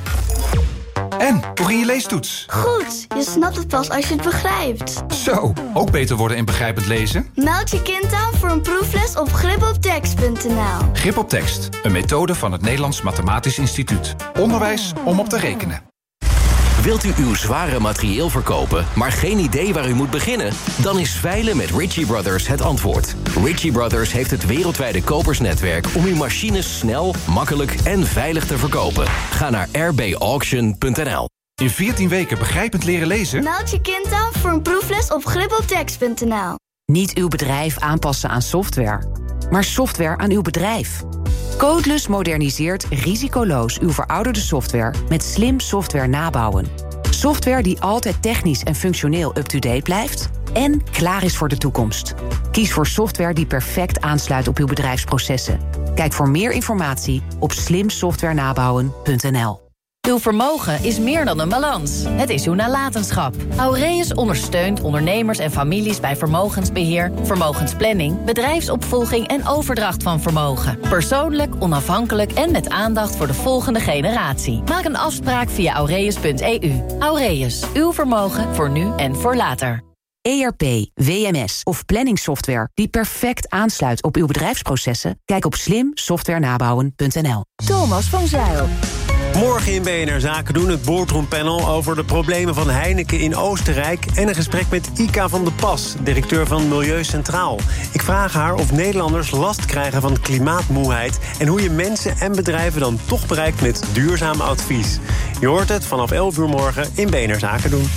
[SPEAKER 1] En, hoe ging je leestoets?
[SPEAKER 5] Goed, je snapt het pas als je het begrijpt.
[SPEAKER 1] Zo, ook beter worden in begrijpend lezen?
[SPEAKER 5] Meld je kind aan voor een proefles op grip op tekst punt n l.
[SPEAKER 1] Grip op tekst, een methode van het Nederlands Mathematisch Instituut. Onderwijs om op te rekenen.
[SPEAKER 6] Wilt u uw zware materieel verkopen, maar geen idee waar u moet beginnen? Dan is veilen met Ritchie Brothers het antwoord. Ritchie Brothers heeft het wereldwijde kopersnetwerk om uw machines snel, makkelijk en veilig te verkopen. Ga naar r b auction punt n l.
[SPEAKER 1] In veertien weken begrijpend leren lezen?
[SPEAKER 5] Meld je kind aan voor een proefles op grip op tekst punt n l.
[SPEAKER 7] Niet uw bedrijf aanpassen aan software, maar software aan uw bedrijf. Codeless moderniseert risicoloos uw verouderde software met slim software nabouwen. Software die altijd technisch en functioneel up-to-date blijft en klaar is voor de toekomst. Kies voor software die perfect aansluit op uw bedrijfsprocessen. Kijk voor meer informatie op slim software nabouwen punt n l.
[SPEAKER 21] Uw vermogen is meer dan een balans. Het is uw nalatenschap. Aureus ondersteunt ondernemers en families bij vermogensbeheer, vermogensplanning, bedrijfsopvolging en overdracht van vermogen. Persoonlijk, onafhankelijk en met aandacht voor de volgende generatie. Maak een afspraak via aureus punt e u. Aureus, uw vermogen voor nu en voor later.
[SPEAKER 7] E R P, W M S of planningssoftware die perfect aansluit op uw bedrijfsprocessen? Kijk op slim software nabouwen punt n l.
[SPEAKER 5] Thomas van Zijl.
[SPEAKER 10] Morgen in B N R Zaken doen het boardroompanel over de problemen van Heineken in Oostenrijk en een gesprek met Ika van de Pas, directeur van Milieu Centraal. Ik vraag haar of Nederlanders last krijgen van klimaatmoeheid en hoe je mensen en bedrijven dan toch bereikt met duurzaam advies. Je hoort het vanaf elf uur morgen in B N R Zaken doen.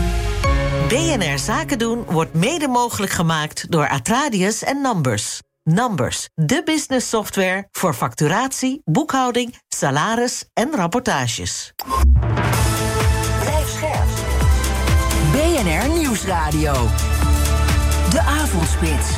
[SPEAKER 8] B N R Zaken doen wordt mede mogelijk gemaakt door Atradius en Numbers. Numbers, de business software voor facturatie, boekhouding, salaris en rapportages.
[SPEAKER 3] Blijf scherp. B N R Nieuwsradio. De Avondspits.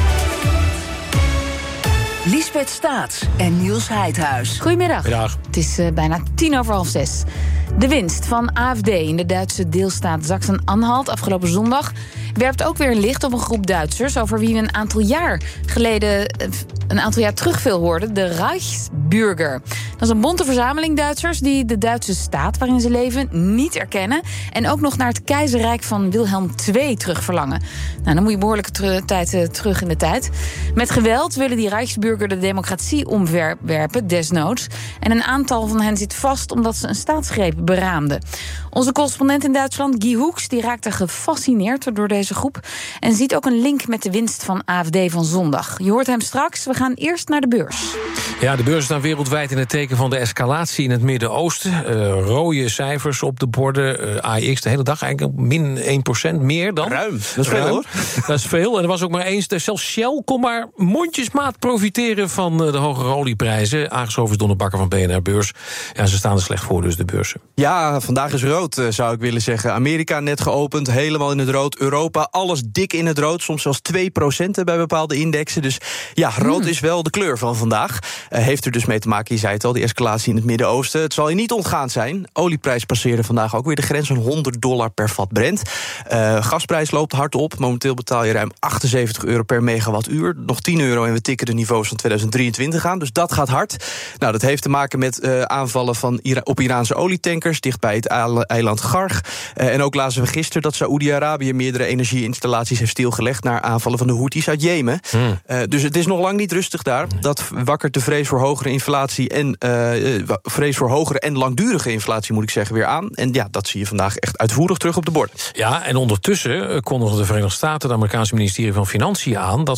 [SPEAKER 3] Liesbeth Staats en Niels Heidhuis.
[SPEAKER 2] Goedemiddag. Middag. Het is uh, bijna tien over half zes. De winst van A F D in de Duitse deelstaat Sachsen-Anhalt afgelopen zondag werpt ook weer licht op een groep Duitsers over wie we een aantal jaar geleden, een aantal jaar terug veel hoorden, de Reichsbürger. Dat is een bonte verzameling Duitsers die de Duitse staat waarin ze leven niet erkennen en ook nog naar het keizerrijk van Wilhelm de Tweede terug verlangen. Nou, dan moet je behoorlijke ter- tijd uh, terug in de tijd. Met geweld willen die Reichsbürger de democratie omwerpen, desnoods. En een aantal van hen zit vast omdat ze een staatsgreep beraamden. Onze correspondent in Duitsland, Guy Hoeks, die raakte gefascineerd door deze groep en ziet ook een link met de winst van A F D van zondag. Je hoort hem straks. We gaan eerst naar de beurs.
[SPEAKER 4] Ja, de beurzen staan wereldwijd in het teken van de escalatie in het Midden-Oosten. Uh, rode cijfers op de borden. Uh, A E X de hele dag eigenlijk min één procent meer dan.
[SPEAKER 26] Ruim, dat is veel
[SPEAKER 4] Ruim.
[SPEAKER 26] hoor.
[SPEAKER 4] Dat is veel. En er was ook maar eens. Zelfs Shell kon maar mondjesmaat profiteren van de hogere olieprijzen. Aangeschoven is Donne Bakker van B N R Beurs. Ja, ze staan er slecht voor, dus de beurzen.
[SPEAKER 26] Ja, vandaag is rood, zou ik willen zeggen. Amerika net geopend, helemaal in het rood. Europa, alles dik in het rood. Soms zelfs twee procent bij bepaalde indexen. Dus ja, rood mm. is wel de kleur van vandaag. Uh, heeft er dus mee te maken, je zei het al, die escalatie in het Midden-Oosten. Het zal je niet ontgaan zijn. Olieprijs passeerde vandaag ook weer de grens van honderd dollar per vat Brent. Uh, gasprijs loopt hard op. Momenteel betaal je ruim achtenzeventig euro per megawattuur. Nog tien euro en we tikken de niveaus van tweeduizend drieëntwintig aan. Dus dat gaat hard. Nou, dat heeft te maken met uh, aanvallen van Ira- op Iraanse olietankers dicht bij het eiland Garg. Uh, en ook lazen we gisteren dat Saoedi-Arabië meerdere energieinstallaties heeft stilgelegd naar aanvallen van de Houthis uit Jemen. Hmm. Uh, dus het is nog lang niet rustig daar. Dat wakkert de vrees voor hogere inflatie en uh, vrees voor hogere en langdurige inflatie, moet ik zeggen, weer aan. En ja, dat zie je vandaag echt uitvoerig terug op de bord.
[SPEAKER 4] Ja, en ondertussen kondigen de Verenigde Staten, het Amerikaanse ministerie van Financiën aan dat ze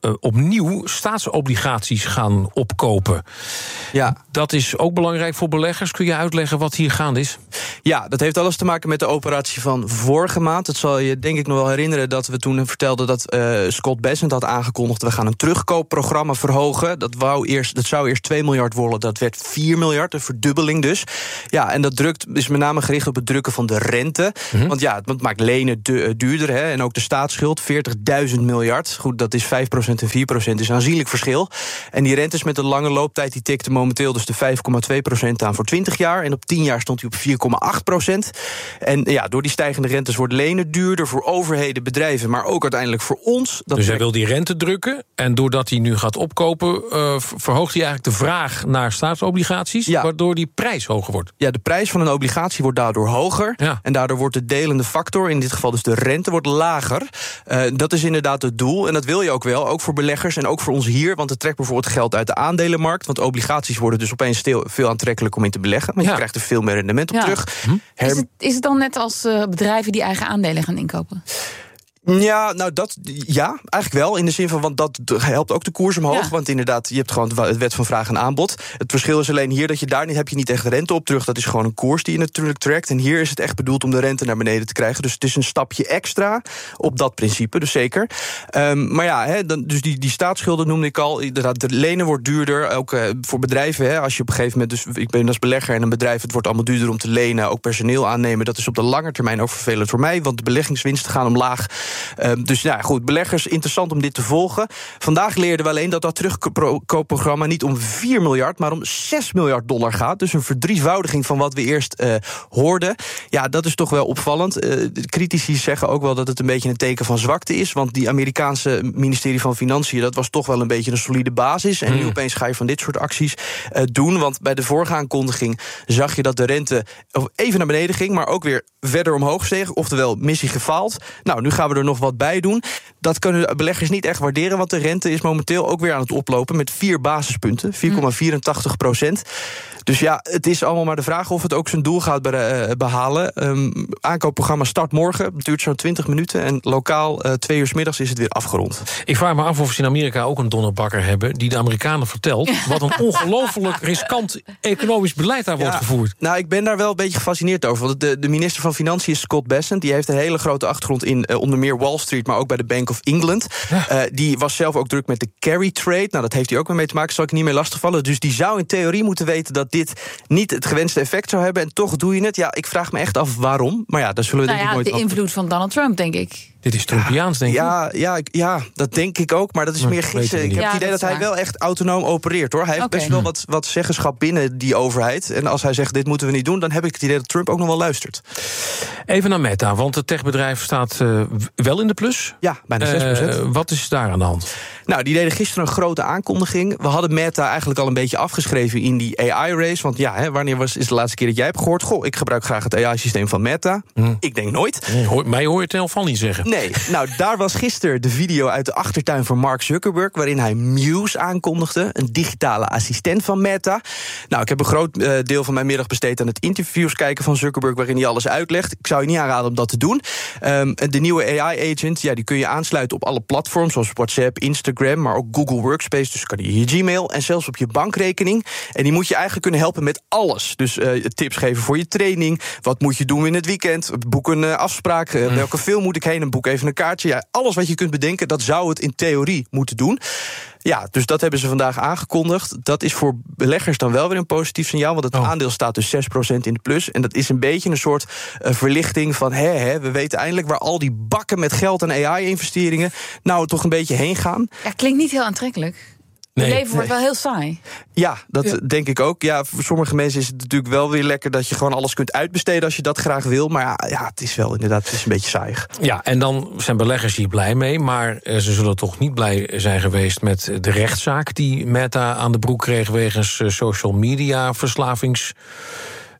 [SPEAKER 4] uh, opnieuw staatsobligaties gaan opkopen.
[SPEAKER 26] Ja.
[SPEAKER 4] Dat is ook belangrijk voor beleggers. Kun je uitleggen wat hier gaande is?
[SPEAKER 26] Ja, dat heeft alles te maken met de operatie van vorige maand. Het zal je denk ik nog wel herinneren dat we toen vertelden dat uh, Scott Bessent had aangekondigd, we gaan een terugkoopprogramma verhogen. Dat, wou eerst, dat zou eerst twee miljard worden, dat werd vier miljard, een verdubbeling dus. Ja, en dat drukt, is met name gericht op het drukken van de rente. Mm-hmm. Want ja, het maakt lenen du- duurder. Hè, en ook de staatsschuld, veertigduizend miljard. Goed, dat is vijf procent en vier procent, is een aanzienlijk verschil. En die rentes met een lange looptijd, die tikte momenteel dus de vijf komma twee procent aan voor twintig jaar. En op tien jaar stond hij op vier komma acht procent. En ja, door die stijgende rentes wordt lenen duurder voor overheden, bedrijven, maar ook uiteindelijk voor ons. Dat
[SPEAKER 4] dus hij wil die rente drukken. En doordat hij nu gaat opkopen, uh, verhoogt hij eigenlijk de vraag naar staatsobligaties, ja. waardoor die prijs hoger wordt.
[SPEAKER 26] Ja, de prijs van een obligatie wordt daardoor hoger.
[SPEAKER 4] Ja.
[SPEAKER 26] En daardoor wordt de delende factor, in dit geval dus de rente, wordt lager. Uh, dat is inderdaad het doel. En dat wil je ook wel, ook voor beleggers en ook voor ons hier. Want het trekt bijvoorbeeld geld uit de aandelenmarkt. Want obligaties worden dus opeens veel, veel aantrekkelijk om in te beleggen. Want ja. je krijgt er veel meer rendement op ja. terug.
[SPEAKER 2] Hm? Her- is, het, is het dan net als uh, bedrijven die eigen aandelen gaan inkopen?
[SPEAKER 26] Ja, nou dat, ja, eigenlijk wel. In de zin van, want dat helpt ook de koers omhoog. Ja. Want inderdaad, je hebt gewoon het wet van vraag en aanbod. Het verschil is alleen hier dat je daar niet, heb je niet echt rente op terug. Dat is gewoon een koers die je natuurlijk trekt. En hier is het echt bedoeld om de rente naar beneden te krijgen. Dus het is een stapje extra op dat principe, dus zeker. Um, maar ja, he, dan, dus die, die staatsschulden noemde ik al. Inderdaad, de lenen wordt duurder. Ook uh, voor bedrijven, he, als je op een gegeven moment, dus ik ben als belegger en een bedrijf, het wordt allemaal duurder om te lenen. Ook personeel aannemen. Dat is op de lange termijn ook vervelend voor mij. Want de beleggingswinsten gaan omlaag. Um, dus ja, goed, beleggers, interessant om dit te volgen. Vandaag leerden we alleen dat dat terugkoopprogramma niet om vier miljard, maar om zes miljard dollar gaat. Dus een verdrievoudiging van wat we eerst uh, hoorden. Ja, dat is toch wel opvallend. Uh, de critici zeggen ook wel dat het een beetje een teken van zwakte is. Want die Amerikaanse ministerie van Financiën, dat was toch wel een beetje een solide basis. En nu opeens ga je van dit soort acties uh, doen. Want bij de vorige aankondiging zag je dat de rente even naar beneden ging, maar ook weer verder omhoog steeg. Oftewel, missie gefaald. Nou, nu gaan we er nog wat bij doen. Dat kunnen beleggers niet echt waarderen, want de rente is momenteel ook weer aan het oplopen met vier basispunten, vier komma vierentachtig procent. Dus ja, het is allemaal maar de vraag of het ook zijn doel gaat behalen. Um, aankoopprogramma start morgen, het duurt zo'n twintig minuten en lokaal uh, twee uur 's middags is het weer afgerond.
[SPEAKER 4] Ik vraag me af of ze in Amerika ook een donderbakker hebben die de Amerikanen vertelt wat een ongelooflijk riskant economisch beleid daar ja, wordt gevoerd.
[SPEAKER 26] Nou, ik ben daar wel een beetje gefascineerd over. Want de, de minister van Financiën is Scott Bessent. Die heeft een hele grote achtergrond in uh, onder meer Wall Street, maar ook bij de Bank of England. Ja. Uh, die was zelf ook druk met de carry trade. Nou, dat heeft hij ook weer mee te maken, zal ik niet meer lastigvallen. Dus die zou in theorie moeten weten dat dit niet het gewenste effect zou hebben. En toch doe je het. Ja, ik vraag me echt af waarom. Maar ja, daar zullen we
[SPEAKER 2] nou
[SPEAKER 26] denk
[SPEAKER 2] ja,
[SPEAKER 26] ik nooit...
[SPEAKER 2] de invloed van Donald Trump, denk ik.
[SPEAKER 4] Dit is Trumpiaans, denk ik.
[SPEAKER 26] Ja, ja, ja, dat denk ik ook. Maar dat is maar meer gidsen. Ik heb ja, het idee dat, dat hij wel echt autonoom opereert, hoor. Hij heeft okay. best wel wat, wat zeggenschap binnen die overheid. En als hij zegt, dit moeten we niet doen, dan heb ik het idee dat Trump ook nog wel luistert.
[SPEAKER 4] Even naar Meta, want het techbedrijf staat uh, wel in de plus.
[SPEAKER 26] Ja, bijna zes procent.
[SPEAKER 4] Uh, wat is daar aan de hand?
[SPEAKER 26] Nou, die deden gisteren een grote aankondiging. We hadden Meta eigenlijk al een beetje afgeschreven in die A I-race. Want ja, hè, wanneer was, is de laatste keer dat jij hebt gehoord? Goh, ik gebruik graag het A I-systeem van Meta. Hm. Ik denk nooit.
[SPEAKER 4] Nee, hoor, mij hoor je het in ieder geval niet zeggen.
[SPEAKER 26] Nee, nou, daar was gisteren de video uit de achtertuin van Mark Zuckerberg, waarin hij Muse aankondigde, een digitale assistent van Meta. Nou, ik heb een groot uh, deel van mijn middag besteed aan het interviews kijken van Zuckerberg, waarin hij alles uitlegt. Ik zou je niet aanraden om dat te doen. Um, de nieuwe A I-agent, ja, die kun je aansluiten op alle platforms, zoals WhatsApp, Instagram, maar ook Google Workspace, dus kan je je Gmail en zelfs op je bankrekening. En die moet je eigenlijk kunnen helpen met alles. Dus uh, tips geven voor je training, wat moet je doen in het weekend, boek een uh, afspraak, uh, welke film moet ik heen en boek even een kaartje. Ja, alles wat je kunt bedenken, dat zou het in theorie moeten doen. Ja, dus dat hebben ze vandaag aangekondigd. Dat is voor beleggers dan wel weer een positief signaal, want het oh. aandeel staat dus zes procent in de plus. En dat is een beetje een soort uh, verlichting van, hè, hè, we weten eindelijk waar al die bakken met geld en A I-investeringen nou toch een beetje heen gaan.
[SPEAKER 2] Ja, klinkt niet heel aantrekkelijk. Het nee, leven wordt nee. wel heel saai.
[SPEAKER 26] Ja, dat ja. denk ik ook. Ja, voor sommige mensen is het natuurlijk wel weer lekker dat je gewoon alles kunt uitbesteden als je dat graag wil. Maar ja, ja het is wel inderdaad het is een beetje saaiig.
[SPEAKER 4] Ja, en dan zijn beleggers hier blij mee. Maar ze zullen toch niet blij zijn geweest met de rechtszaak die Meta aan de broek kreeg wegens social media verslavings...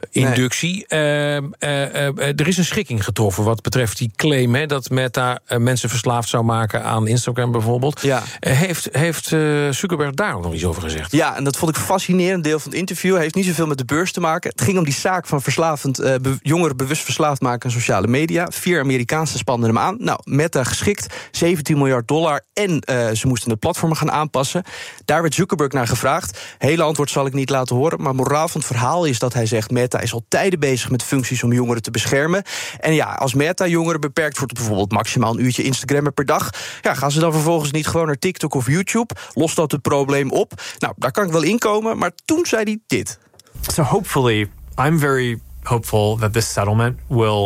[SPEAKER 4] inductie. Nee. Uh, uh, uh, er is een schikking getroffen wat betreft die claim... Hè, dat Meta uh, mensen verslaafd zou maken aan Instagram bijvoorbeeld. Ja. Uh, heeft heeft uh, Zuckerberg daar ook nog iets over gezegd?
[SPEAKER 26] Ja, en dat vond ik een fascinerend deel van het interview. Heeft niet zoveel met de beurs te maken. Het ging om die zaak van verslavend, uh, be- jongeren bewust verslaafd maken aan sociale media. Vier Amerikaanse spanden hem aan. Nou, Meta geschikt, zeventien miljard dollar... en uh, ze moesten de platformen gaan aanpassen. Daar werd Zuckerberg naar gevraagd. Hele antwoord zal ik niet laten horen, maar moraal van het verhaal is dat hij zegt... Meta is al tijden bezig met functies om jongeren te beschermen. En ja, als Meta jongeren beperkt wordt... bijvoorbeeld maximaal een uurtje Instagrammen per dag... ja, gaan ze dan vervolgens niet gewoon naar TikTok of YouTube? Lost dat het probleem op? Nou, daar kan ik wel inkomen, maar toen zei hij dit.
[SPEAKER 9] So hopefully, I'm very hopeful that this settlement will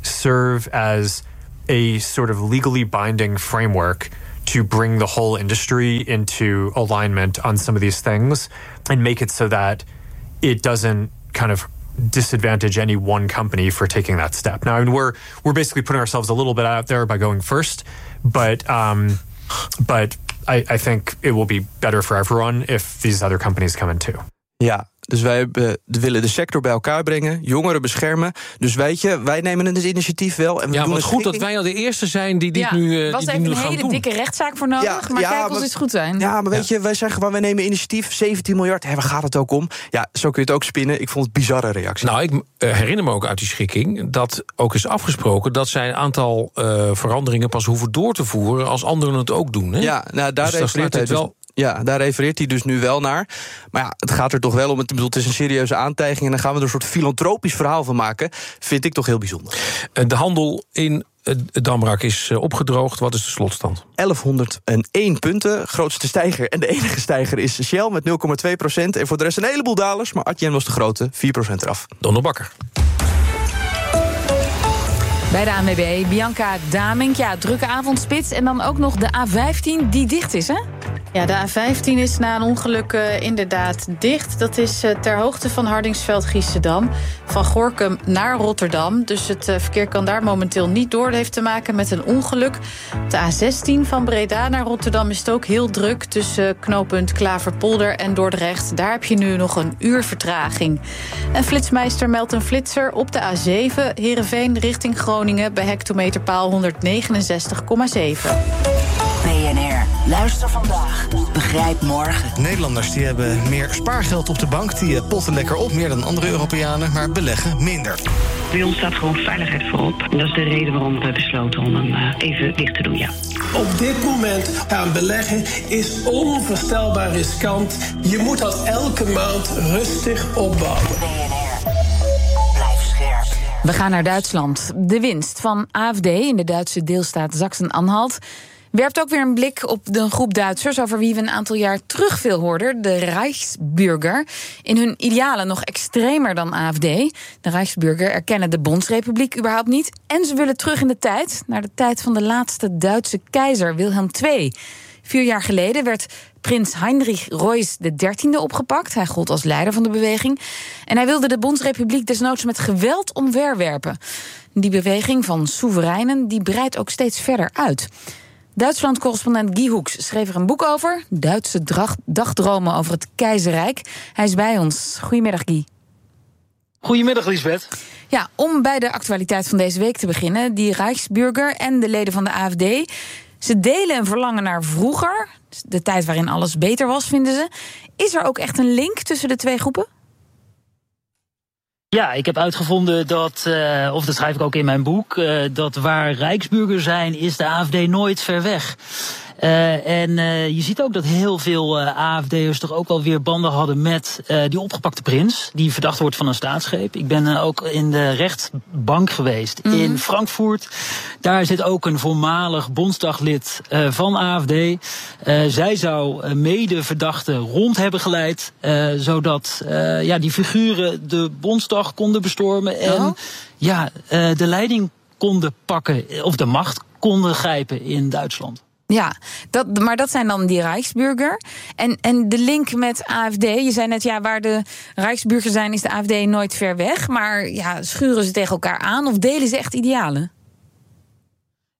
[SPEAKER 9] serve as a sort of legally binding framework to bring the whole industry into alignment on some of these things and make it so that it doesn't kind of disadvantage any one company for taking that step. Now, I mean, we're we're basically putting ourselves a little bit out there by going first, but um, but I, I think it will be better for everyone if these other companies come in too.
[SPEAKER 26] Ja, dus wij hebben, we willen de sector bij elkaar brengen, jongeren beschermen. Dus weet je, wij nemen het initiatief wel. En we
[SPEAKER 4] ja,
[SPEAKER 26] doen
[SPEAKER 4] maar
[SPEAKER 26] het
[SPEAKER 4] goed
[SPEAKER 26] schikking.
[SPEAKER 4] dat wij al de eerste zijn die dit
[SPEAKER 2] ja,
[SPEAKER 4] nu, uh,
[SPEAKER 2] was
[SPEAKER 4] die, die
[SPEAKER 2] even
[SPEAKER 4] nu
[SPEAKER 2] een
[SPEAKER 4] gaan
[SPEAKER 2] hele
[SPEAKER 4] doen.
[SPEAKER 2] dikke rechtszaak voor nodig,
[SPEAKER 26] Ja,
[SPEAKER 2] maar
[SPEAKER 26] ja,
[SPEAKER 2] kijk, ons
[SPEAKER 26] maar-
[SPEAKER 2] is goed zijn.
[SPEAKER 26] Ja, maar weet
[SPEAKER 4] Ja.
[SPEAKER 26] je, wij zeggen gewoon, we nemen initiatief, zeventien miljard. Hé, waar gaat het ook om? Ja, zo kun je het ook spinnen. Ik vond het een bizarre reactie.
[SPEAKER 4] Nou, ik uh, herinner me ook uit die schikking dat ook is afgesproken dat zij een aantal uh, veranderingen pas hoeven door te voeren als anderen het ook doen. Hè?
[SPEAKER 26] Ja, nou, daar
[SPEAKER 4] dus dan
[SPEAKER 26] refereert
[SPEAKER 4] sluit
[SPEAKER 26] hij
[SPEAKER 4] het
[SPEAKER 26] dus,
[SPEAKER 4] wel.
[SPEAKER 26] ja, daar refereert hij dus nu wel naar. Maar ja, het gaat er toch wel om. Ik bedoel, het is een serieuze aantijging en dan gaan we er een soort filantropisch verhaal van maken. Vind ik toch heel bijzonder.
[SPEAKER 4] Uh, de handel in uh, Damrak is uh, opgedroogd. Wat is de slotstand?
[SPEAKER 26] elfhonderdéén punten. Grootste stijger en de enige stijger is Shell met nul komma twee procent. En voor de rest een heleboel dalers. Maar Adyen was de grote, vier procent eraf.
[SPEAKER 4] Donner Bakker.
[SPEAKER 2] Bij de A N W B, Bianca Damink. Ja, drukke avondspits. En dan ook nog de A vijftien die dicht is, hè?
[SPEAKER 11] Ja, de A vijftien is na een ongeluk uh, inderdaad dicht. Dat is uh, ter hoogte van Hardingsveld-Giessendam. Van Gorinchem naar Rotterdam. Dus het uh, verkeer kan daar momenteel niet door. Dat heeft te maken met een ongeluk. Op de A zestien van Breda naar Rotterdam is het ook heel druk. Tussen uh, knooppunt Klaverpolder en Dordrecht. Daar heb je nu nog een uur vertraging. En Flitsmeister meldt een flitser op de A zeven. Heerenveen richting Groningen bij hectometerpaal honderdnegenenzestig komma zeven.
[SPEAKER 3] B N R. Luister vandaag. Begrijp morgen.
[SPEAKER 12] Nederlanders die hebben meer spaargeld op de bank. Die potten lekker op, meer dan andere Europeanen, maar beleggen minder.
[SPEAKER 13] Bij ons staat gewoon veiligheid voorop. En dat is de reden waarom we besloten om hem uh, even dicht te doen, ja.
[SPEAKER 14] Op dit moment gaan beleggen is onvoorstelbaar riskant. Je moet dat elke maand rustig opbouwen.
[SPEAKER 3] B N R. Blijf scherp.
[SPEAKER 2] We gaan naar Duitsland. De winst van A F D in de Duitse deelstaat Sachsen-Anhalt werpt ook weer een blik op de groep Duitsers over wie we een aantal jaar terug veel hoorden, de Reichsbürger. In hun idealen nog extremer dan A F D. De Reichsbürger erkennen de Bondsrepubliek überhaupt niet. En ze willen terug in de tijd, naar de tijd van de laatste Duitse keizer, Wilhelm de Tweede. Vier jaar geleden werd prins Heinrich Royce de dertiende opgepakt. Hij gold als leider van de beweging. En hij wilde de Bondsrepubliek desnoods met geweld omverwerpen. Die beweging van soevereinen die breidt ook steeds verder uit. Duitsland-correspondent Guy Hoeks schreef er een boek over. Duitse drag- dagdromen over het keizerrijk. Hij is bij ons. Goedemiddag, Guy.
[SPEAKER 15] Goedemiddag, Liesbeth.
[SPEAKER 2] Ja, om bij de actualiteit van deze week te beginnen. Die Reichsbürger en de leden van de A F D. Ze delen een verlangen naar vroeger. De tijd waarin alles beter was, vinden ze. Is er ook echt een link tussen de twee groepen?
[SPEAKER 15] Ja, ik heb uitgevonden dat, uh, of dat schrijf ik ook in mijn boek, uh, dat waar Rijksburger zijn, is de A F D nooit ver weg. Uh, en uh, je ziet ook dat heel veel uh, A F D'ers toch ook wel weer banden hadden met uh, die opgepakte prins, die verdacht wordt van een staatsgreep. Ik ben uh, ook in de rechtbank geweest mm-hmm. in Frankfurt. Daar zit ook een voormalig bondsdaglid uh, van A F D. Uh, zij zou uh, mede-verdachten rond hebben geleid, uh, zodat uh, ja, die figuren de Bondsdag konden bestormen en oh. ja, uh, de leiding konden pakken, of de macht konden grijpen in Duitsland.
[SPEAKER 2] Ja, dat, maar dat zijn dan die Reichsbürger. En, en de link met A F D, je zei net, ja, waar de Reichsbürger zijn, is de A F D nooit ver weg. Maar ja, schuren ze tegen elkaar aan of delen ze echt idealen?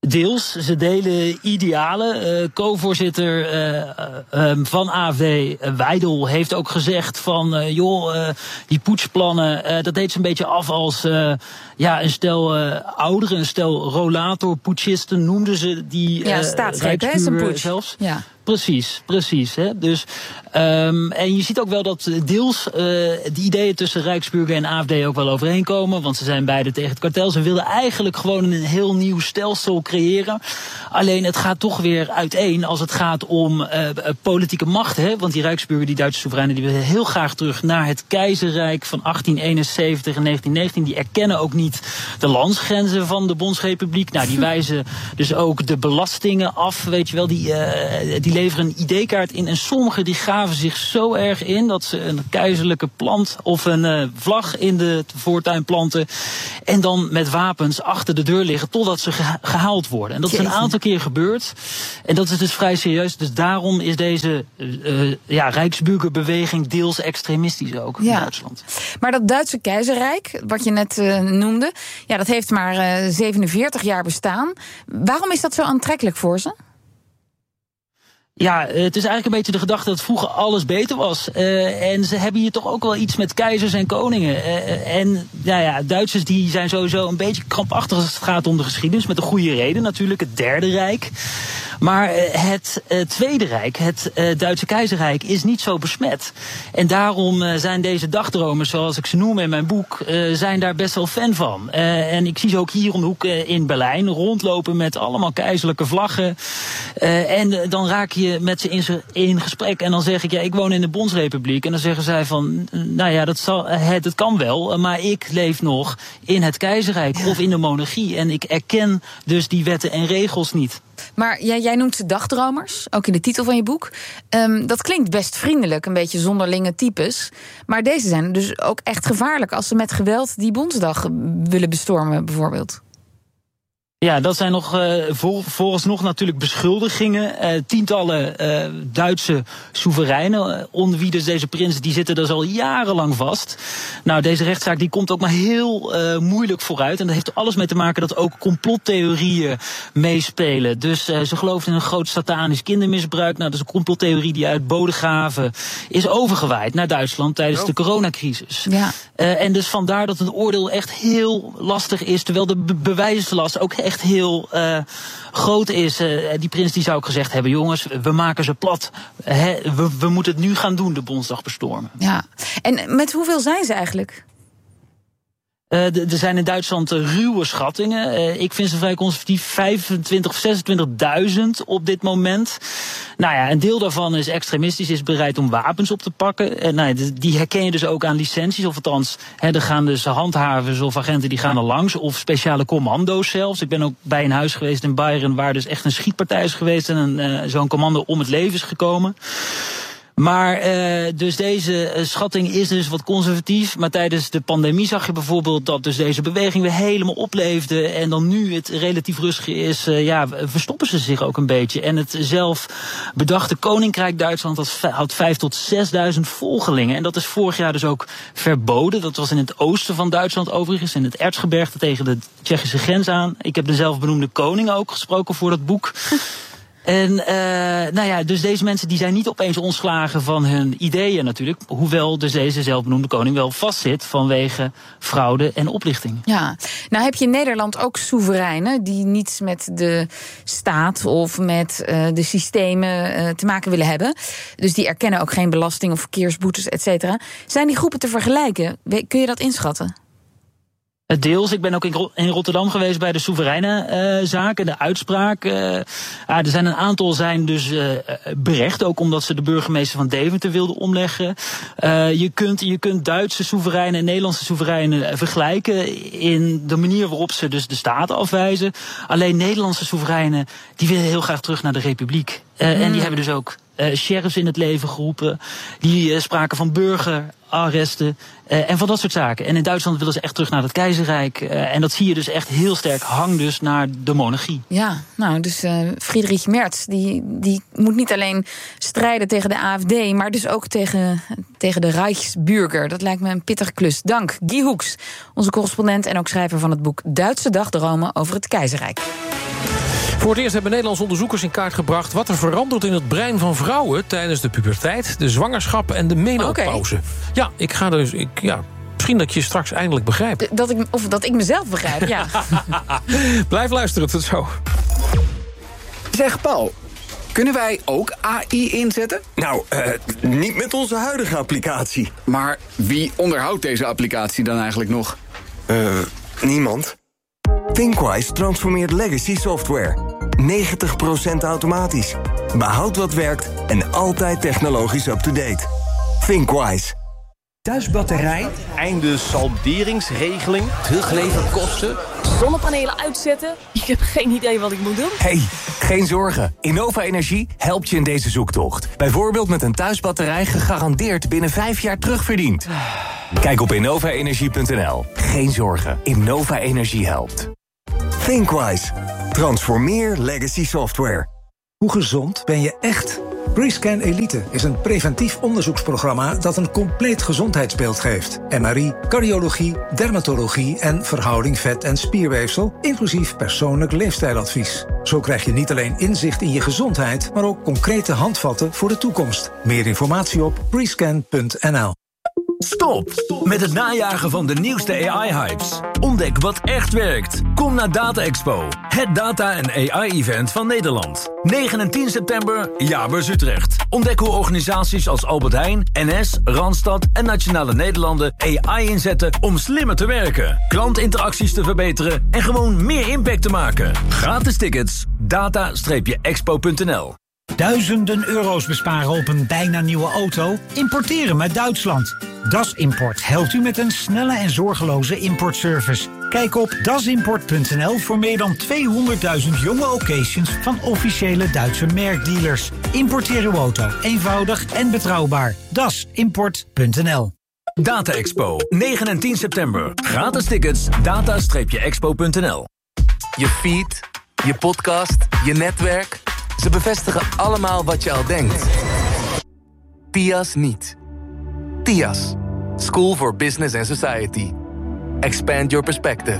[SPEAKER 15] Deels, ze delen idealen. Uh, co-voorzitter uh, uh, van A F D, uh, Weidel, heeft ook gezegd van... Uh, joh, uh, die poetsplannen, uh, dat deed ze een beetje af als uh, ja, een stel uh, ouderen, een stel rollator-poetsisten noemden ze die
[SPEAKER 2] ja,
[SPEAKER 15] uh,
[SPEAKER 2] staatsgreep, hè, is een poets.
[SPEAKER 15] zelfs.
[SPEAKER 2] Ja.
[SPEAKER 15] Precies, precies. Hè. Dus, um, en je ziet ook wel dat deels uh, de ideeën tussen Rijksburger en A F D ook wel overeenkomen. Want ze zijn beide tegen het kartel. Ze wilden eigenlijk gewoon een heel nieuw stelsel creëren. Alleen het gaat toch weer uiteen als het gaat om uh, politieke macht. Hè. Want die Rijksburger, die Duitse soevereinen, die willen heel graag terug naar het keizerrijk van achttien eenenzeventig en negentien negentien. Die erkennen ook niet de landsgrenzen van de Bondsrepubliek. Nou, die wijzen dus ook de belastingen af, weet je wel, die... Uh, die Die leveren een I D-kaart in en sommigen die gaven zich zo erg in dat ze een keizerlijke plant of een uh, vlag in de voortuin planten en dan met wapens achter de deur liggen totdat ze geha- gehaald worden. En dat is een aantal keer gebeurd en dat is dus vrij serieus. Dus daarom is deze uh, ja, Rijksburgerbeweging deels extremistisch ook in
[SPEAKER 2] ja.
[SPEAKER 15] Duitsland.
[SPEAKER 2] Maar dat Duitse keizerrijk, wat je net uh, noemde, ja, dat heeft maar uh, zevenenveertig jaar bestaan. Waarom is dat zo aantrekkelijk voor ze?
[SPEAKER 15] Ja, het is eigenlijk een beetje de gedachte dat vroeger alles beter was. Uh, en ze hebben hier toch ook wel iets met keizers en koningen. Uh, en nou ja, Duitsers die zijn sowieso een beetje krampachtig als het gaat om de geschiedenis. Met een goede reden natuurlijk, het Derde Rijk. Maar uh, het uh, Tweede Rijk, het uh, Duitse keizerrijk, is niet zo besmet. En daarom uh, zijn deze dagdromers, zoals ik ze noem in mijn boek, uh, zijn daar best wel fan van. Uh, en ik zie ze ook hier om de hoek uh, in Berlijn rondlopen met allemaal keizerlijke vlaggen. Uh, en uh, dan raak je met ze in, ze in gesprek en dan zeg ik, ja, ik woon in de Bondsrepubliek. En dan zeggen zij van, nou ja, dat, zal, het, het kan wel, maar ik leef nog in het keizerrijk ja. of in de monarchie. En ik erken dus die wetten en regels niet.
[SPEAKER 2] Maar jij, jij noemt ze dagdromers, ook in de titel van je boek. Um, dat klinkt best vriendelijk, een beetje zonderlinge types. Maar deze zijn dus ook echt gevaarlijk als ze met geweld die Bondsdag willen bestormen, bijvoorbeeld.
[SPEAKER 15] Ja, dat zijn nog uh, voor, vooralsnog natuurlijk beschuldigingen. Uh, tientallen uh, Duitse soevereinen, uh, onder wie dus deze prins, die zitten dus al jarenlang vast. Nou, deze rechtszaak die komt ook maar heel uh, moeilijk vooruit. En dat heeft alles mee te maken dat ook complottheorieën meespelen. Dus uh, ze geloven in een groot satanisch kindermisbruik. Nou, dat is een complottheorie die uit Bodegraven is overgewaaid naar Duitsland tijdens oh. de coronacrisis.
[SPEAKER 2] Ja.
[SPEAKER 15] Uh, en dus vandaar dat het oordeel echt heel lastig is, terwijl de be- bewijslast ook echt heel uh, groot is. Uh, die prins die zou ook gezegd hebben, jongens, we maken ze plat. He, we, we moeten het nu gaan doen, de Bondsdag bestormen.
[SPEAKER 2] Ja, en met hoeveel zijn ze eigenlijk?
[SPEAKER 15] Uh, er zijn in Duitsland uh, ruwe schattingen. Uh, ik vind ze vrij conservatief, vijfentwintig of zesentwintigduizend op dit moment. Nou ja, een deel daarvan is extremistisch, is bereid om wapens op te pakken. Uh, nou ja, die herken je dus ook aan licenties. Of althans, hè, er gaan dus handhavers of agenten die gaan er langs. Of speciale commando's zelfs. Ik ben ook bij een huis geweest in Bayern waar dus echt een schietpartij is geweest. En een, uh, zo'n commando om het leven is gekomen. Maar uh, dus deze uh, schatting is dus wat conservatief. Maar tijdens de pandemie zag je bijvoorbeeld dat dus deze beweging weer helemaal opleefde. En dan nu het relatief rustig is, uh, ja, verstoppen ze zich ook een beetje. En het zelf bedachte Koninkrijk Duitsland had, had vijf tot zesduizend volgelingen. En dat is vorig jaar dus ook verboden. Dat was in het oosten van Duitsland overigens, in het Erzgebirge tegen de Tsjechische grens aan. Ik heb de zelfbenoemde koning ook gesproken voor dat boek. En uh, nou ja, dus deze mensen die zijn niet opeens ontslagen van hun ideeën natuurlijk. Hoewel dus deze zelfbenoemde koning wel vastzit vanwege fraude en oplichting.
[SPEAKER 2] Ja, nou heb je in Nederland ook soevereinen die niets met de staat of met uh, de systemen uh, te maken willen hebben. Dus die erkennen ook geen belasting of verkeersboetes, et cetera. Zijn die groepen te vergelijken? Kun je dat inschatten?
[SPEAKER 15] Deels. Ik ben ook in Rotterdam geweest bij de soevereine uh, zaken, de uitspraak. Uh, uh, er zijn een aantal zijn dus uh, berecht, ook omdat ze de burgemeester van Deventer wilden omleggen. Uh, je kunt, je kunt Duitse soevereinen en Nederlandse soevereinen vergelijken in de manier waarop ze dus de staat afwijzen. Alleen Nederlandse soevereinen die willen heel graag terug naar de republiek. Uh, mm. En die hebben dus ook uh, sheriffs in het leven geroepen. Die uh, spraken van burgerarresten uh, en van dat soort zaken. En in Duitsland willen ze echt terug naar het keizerrijk. Uh, en dat zie je dus echt heel sterk hang dus naar de monarchie.
[SPEAKER 2] Ja, nou, dus uh, Friedrich Merz, die, die moet niet alleen strijden tegen de A F D, maar dus ook tegen, tegen de Reichsbürger. Dat lijkt me een pittige klus. Dank, Guy Hoeks, onze correspondent en ook schrijver van het boek Duitse dagdromen over het keizerrijk.
[SPEAKER 4] Voor het eerst hebben Nederlandse onderzoekers in kaart gebracht wat er verandert in het brein van vrouwen tijdens de puberteit, de zwangerschap en de menopauze. Okay. Ja, ik ga dus. Ik, ja, misschien dat je straks eindelijk begrijpt.
[SPEAKER 2] Dat ik, of dat ik mezelf begrijp, ja.
[SPEAKER 4] Blijf luisteren, tot zo.
[SPEAKER 16] Zeg Paul, kunnen wij ook A I inzetten?
[SPEAKER 17] Nou, uh, niet met onze huidige applicatie.
[SPEAKER 16] Maar wie onderhoudt deze applicatie dan eigenlijk nog?
[SPEAKER 17] Uh, niemand.
[SPEAKER 18] ThinkWise transformeert legacy software. negentig procent automatisch. Behoud wat werkt en altijd technologisch up-to-date. ThinkWise.
[SPEAKER 19] Thuisbatterij, einde salderingsregeling, teruggeleverd kosten,
[SPEAKER 20] zonnepanelen uitzetten. Ik heb geen idee wat ik moet doen.
[SPEAKER 19] Hey, geen zorgen. Innova Energie helpt je in deze zoektocht. Bijvoorbeeld met een thuisbatterij gegarandeerd binnen vijf jaar terugverdiend. Kijk op innova energie punt n l. Geen zorgen. Innova Energie helpt.
[SPEAKER 18] ThinkWise. Transformeer legacy software.
[SPEAKER 22] Hoe gezond ben je echt? Rescan Elite is een preventief onderzoeksprogramma dat een compleet gezondheidsbeeld geeft. M R I, cardiologie, dermatologie en verhouding vet- en spierweefsel, inclusief persoonlijk leefstijladvies. Zo krijg je niet alleen inzicht in je gezondheid, maar ook concrete handvatten voor de toekomst. Meer informatie op rescan punt n l.
[SPEAKER 27] Stop met het najagen van de nieuwste A I-hypes. Ontdek wat echt werkt. Kom naar Data Expo, het data- en A I-event van Nederland. negen en tien september, Jaarbeurs Utrecht. Ontdek hoe organisaties als Albert Heijn, N S, Randstad en Nationale Nederlanden A I inzetten om slimmer te werken, klantinteracties te verbeteren en gewoon meer impact te maken. Gratis tickets, data expo punt n l.
[SPEAKER 28] Duizenden euro's besparen op een bijna nieuwe auto? Importeren met Duitsland. Das Import helpt u met een snelle en zorgeloze importservice. Kijk op dasimport punt n l voor meer dan tweehonderdduizend jonge occasions van officiële Duitse merkdealers. Importeer uw auto eenvoudig en betrouwbaar. dasimport punt n l.
[SPEAKER 27] Data Expo, negen en tien september. Gratis tickets, data expo punt n l.
[SPEAKER 29] Je feed, je podcast, je netwerk. Ze bevestigen allemaal wat je al denkt. T I A S niet. T I A S. School for Business and Society. Expand your perspective.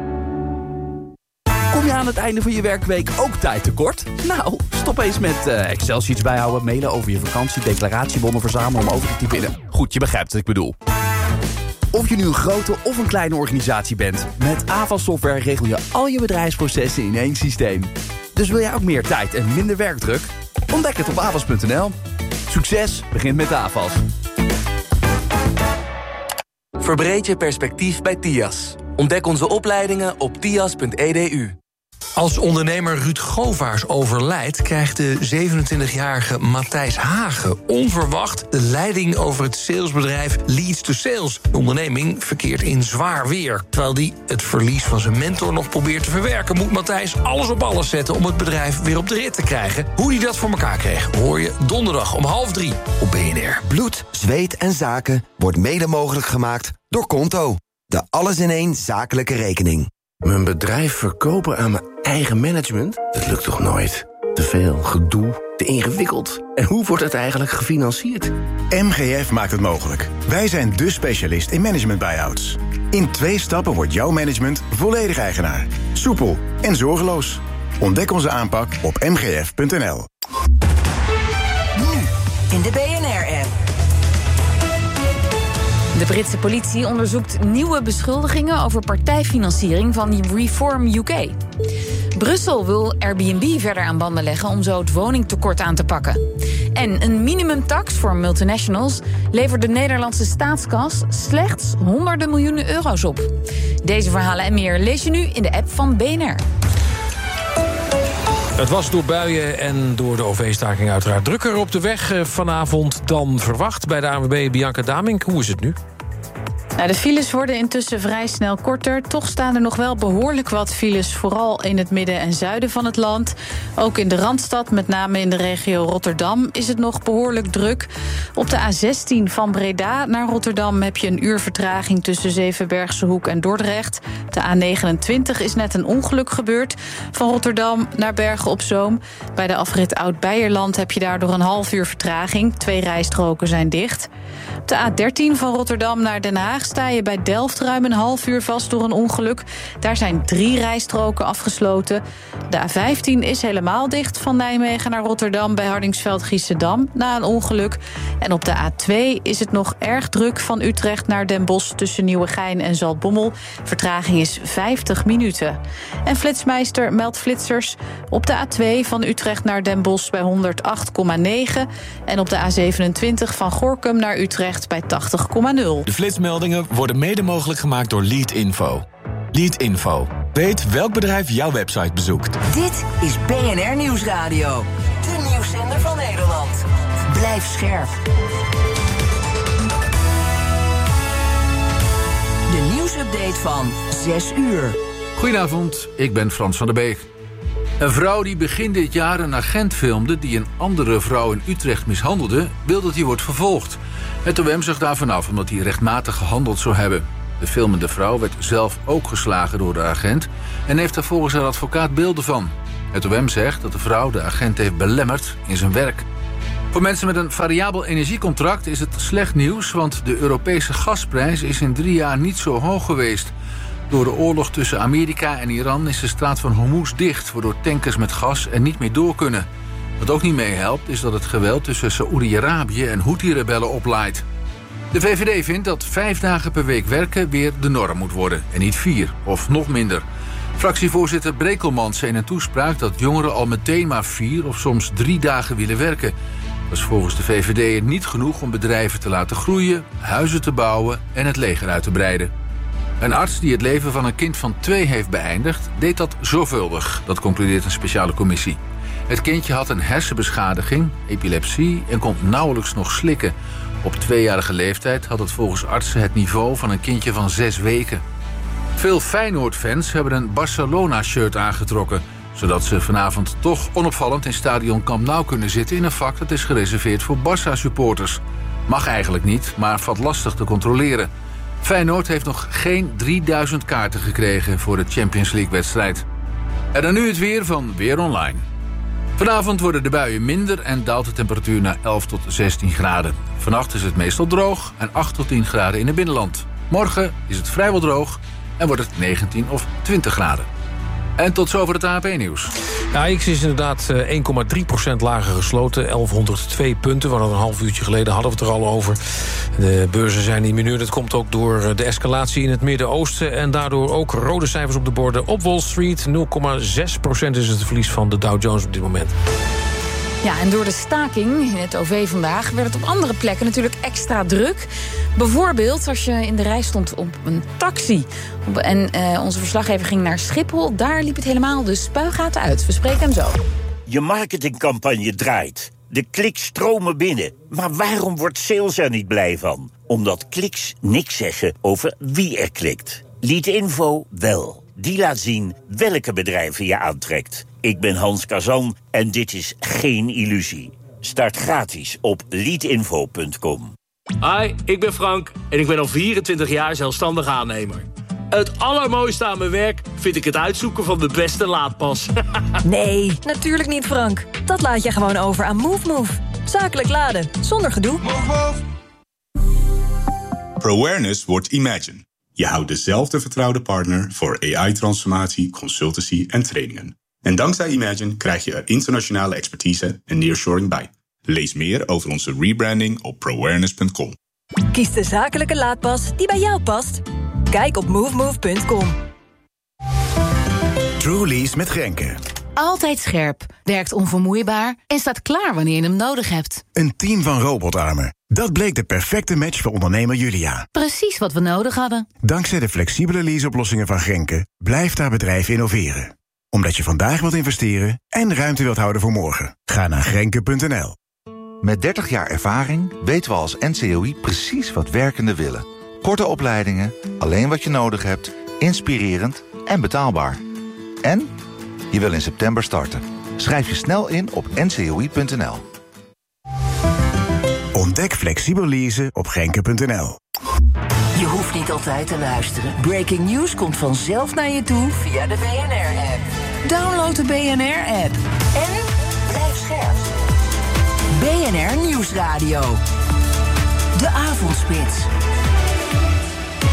[SPEAKER 30] Kom je aan het einde van je werkweek ook tijd tekort? Nou, stop eens met uh, Excel-sheets bijhouden, mailen over je vakantie, declaratiebonnen verzamelen om over te typen. Goed, je begrijpt wat ik bedoel. Of je nu een grote of een kleine organisatie bent, met Avas Software regel je al je bedrijfsprocessen in één systeem. Dus wil jij ook meer tijd en minder werkdruk? Ontdek het op avas punt n l. Succes begint met Avas.
[SPEAKER 29] Verbreed je perspectief bij T I A S. Ontdek onze opleidingen op tias punt e d u.
[SPEAKER 31] Als ondernemer Ruud Govaers overlijdt, krijgt de zevenentwintigjarige Matthijs Hagen onverwacht de leiding over het salesbedrijf Leads to Sales. De onderneming verkeert in zwaar weer. Terwijl hij het verlies van zijn mentor nog probeert te verwerken, moet Matthijs alles op alles zetten om het bedrijf weer op de rit te krijgen. Hoe hij dat voor elkaar kreeg, hoor je donderdag om half drie op B N R.
[SPEAKER 18] Bloed, zweet en zaken wordt mede mogelijk gemaakt door Konto. De alles-in-één zakelijke rekening.
[SPEAKER 32] Mijn bedrijf verkopen aan mijn eigen management? Dat lukt toch nooit? Te veel gedoe, te ingewikkeld. En hoe wordt het eigenlijk gefinancierd?
[SPEAKER 33] M G F maakt het mogelijk. Wij zijn dé specialist in management buyouts. In twee stappen wordt jouw management volledig eigenaar. Soepel en zorgeloos. Ontdek onze aanpak op m g f punt n l.
[SPEAKER 3] Nu in de B N R-app.
[SPEAKER 2] De Britse politie onderzoekt nieuwe beschuldigingen over partijfinanciering van Reform U K. Brussel wil Airbnb verder aan banden leggen om zo het woningtekort aan te pakken. En een minimumtax voor multinationals levert de Nederlandse staatskas slechts honderden miljoenen euro's op. Deze verhalen en meer lees je nu in de app van B N R.
[SPEAKER 4] Het was door buien en door de O V-staking uiteraard drukker op de weg vanavond dan verwacht. Bij de A N W B Bianca Damink, hoe is het nu?
[SPEAKER 11] Nou, de files worden intussen vrij snel korter. Toch staan er nog wel behoorlijk wat files, vooral in het midden en zuiden van het land. Ook in de Randstad, met name in de regio Rotterdam, is het nog behoorlijk druk. Op de A zestien van Breda naar Rotterdam heb je een uur vertraging tussen Zevenbergse Hoek en Dordrecht. De A negenentwintig is net een ongeluk gebeurd. Van Rotterdam naar Bergen op Zoom. Bij de afrit Oud-Beierland heb je daardoor een half uur vertraging. Twee rijstroken zijn dicht. Op de A dertien van Rotterdam naar Den Haag sta je bij Delft ruim een half uur vast door een ongeluk. Daar zijn drie rijstroken afgesloten. De A vijftien is helemaal dicht van Nijmegen naar Rotterdam bij Hardingsveld-Giessendam na een ongeluk. En op de A twee is het nog erg druk van Utrecht naar Den Bosch tussen Nieuwegein en Zaltbommel. Vertraging is vijftig minuten. En Flitsmeister meldt flitsers op de A twee van Utrecht naar Den Bosch bij honderdacht komma negen en op de A zevenentwintig van Gorinchem naar Utrecht bij tachtig komma nul.
[SPEAKER 1] De flitsmeldingen worden mede mogelijk gemaakt door Leadinfo. Leadinfo. Weet welk bedrijf jouw website bezoekt.
[SPEAKER 3] Dit is B N R Nieuwsradio. De nieuwszender van Nederland. Blijf scherp. De nieuwsupdate van zes uur.
[SPEAKER 5] Goedenavond, ik ben Frans van der Beek. Een vrouw die begin dit jaar een agent filmde die een andere vrouw in Utrecht mishandelde, wil dat hij wordt vervolgd. Het O M zag daarvan af omdat hij rechtmatig gehandeld zou hebben. De filmende vrouw werd zelf ook geslagen door de agent en heeft daar volgens haar advocaat beelden van. Het O M zegt dat de vrouw de agent heeft belemmerd in zijn werk. Voor mensen met een variabel energiecontract is het slecht nieuws, want de Europese gasprijs is in drie jaar niet zo hoog geweest. Door de oorlog tussen Amerika en Iran is de straat van Hormuz dicht, waardoor tankers met gas er niet meer door kunnen. Wat ook niet meehelpt is dat het geweld tussen Saoedi-Arabië en Houthi-rebellen oplaait. De V V D vindt dat vijf dagen per week werken weer de norm moet worden en niet vier of nog minder. Fractievoorzitter Brekelmans zei in een toespraak dat jongeren al meteen maar vier of soms drie dagen willen werken. Dat is volgens de V V D niet genoeg om bedrijven te laten groeien, huizen te bouwen en het leger uit te breiden. Een arts die het leven van een kind van twee heeft beëindigd, deed dat zorgvuldig. Dat concludeert een speciale commissie. Het kindje had een hersenbeschadiging, epilepsie en kon nauwelijks nog slikken. Op tweejarige leeftijd had het volgens artsen het niveau van een kindje van zes weken. Veel Feyenoord-fans hebben een Barcelona-shirt aangetrokken, zodat ze vanavond toch onopvallend in stadion Camp Nou kunnen zitten in een vak dat is gereserveerd voor Barça-supporters. Mag eigenlijk niet, maar valt lastig te controleren. Feyenoord heeft nog geen drieduizend kaarten gekregen voor de Champions League-wedstrijd. En dan nu het weer van Weer Online. Vanavond worden de buien minder en daalt de temperatuur naar elf tot zestien graden. Vannacht is het meestal droog en acht tot tien graden in het binnenland. Morgen is het vrijwel droog en wordt het negentien of twintig graden. En tot zover het A P nieuws.
[SPEAKER 4] De A X is inderdaad één komma drie procent lager gesloten. elfhonderdtwee punten, waar een half uurtje geleden hadden we het er al over. De beurzen zijn in mineur. Dat komt ook door de escalatie in het Midden-Oosten. En daardoor ook rode cijfers op de borden op Wall Street. nul komma zes procent is het verlies van de Dow Jones op dit moment.
[SPEAKER 2] Ja, en door de staking in het O V vandaag werd het op andere plekken natuurlijk extra druk. Bijvoorbeeld als je in de rij stond op een taxi. En uh, onze verslaggever ging naar Schiphol. Daar liep het helemaal de spuigaten uit. We spreken hem zo.
[SPEAKER 6] Je marketingcampagne draait. De kliks stromen binnen. Maar waarom wordt sales er niet blij van? Omdat kliks niks zeggen over wie er klikt. Leadinfo wel. Die laat zien welke bedrijven je aantrekt. Ik ben Hans Kazan en dit is geen illusie. Start gratis op leadinfo punt com.
[SPEAKER 7] Hi, ik ben Frank en ik ben al vierentwintig jaar zelfstandig aannemer. Het allermooiste aan mijn werk vind ik het uitzoeken van de beste laadpas.
[SPEAKER 8] Nee, natuurlijk niet, Frank. Dat laat je gewoon over aan MoveMove. Zakelijk laden, zonder gedoe.
[SPEAKER 9] Move, move. ProAwareness wordt Imagine. Je houdt dezelfde vertrouwde partner voor A I-transformatie, consultancy en trainingen. En dankzij Imagine krijg je er internationale expertise en nearshoring bij. Lees meer over onze rebranding op proawareness punt com.
[SPEAKER 8] Kies de zakelijke laadpas die bij jou past. Kijk op movemove punt com.
[SPEAKER 33] Trulease met Grenke.
[SPEAKER 10] Altijd scherp, werkt onvermoeibaar en staat klaar wanneer je hem nodig hebt.
[SPEAKER 33] Een team van robotarmen. Dat bleek de perfecte match voor ondernemer Julia.
[SPEAKER 10] Precies wat we nodig hadden.
[SPEAKER 33] Dankzij de flexibele leaseoplossingen van Grenke blijft haar bedrijf innoveren. Omdat je vandaag wilt investeren en ruimte wilt houden voor morgen. Ga naar grenke punt n l.
[SPEAKER 12] Met dertig jaar ervaring weten we als N C O I precies wat werkenden willen. Korte opleidingen, alleen wat je nodig hebt, inspirerend en betaalbaar. En je wil in september starten. Schrijf je snel in op n c o i punt n l.
[SPEAKER 33] Ontdek flexibel leasen op grenke punt n l.
[SPEAKER 3] Je hoeft niet altijd te luisteren. Breaking news komt vanzelf naar je toe via de B N R-app. Download de B N R-app. En blijf scherp. B N R Nieuwsradio. De Avondspits.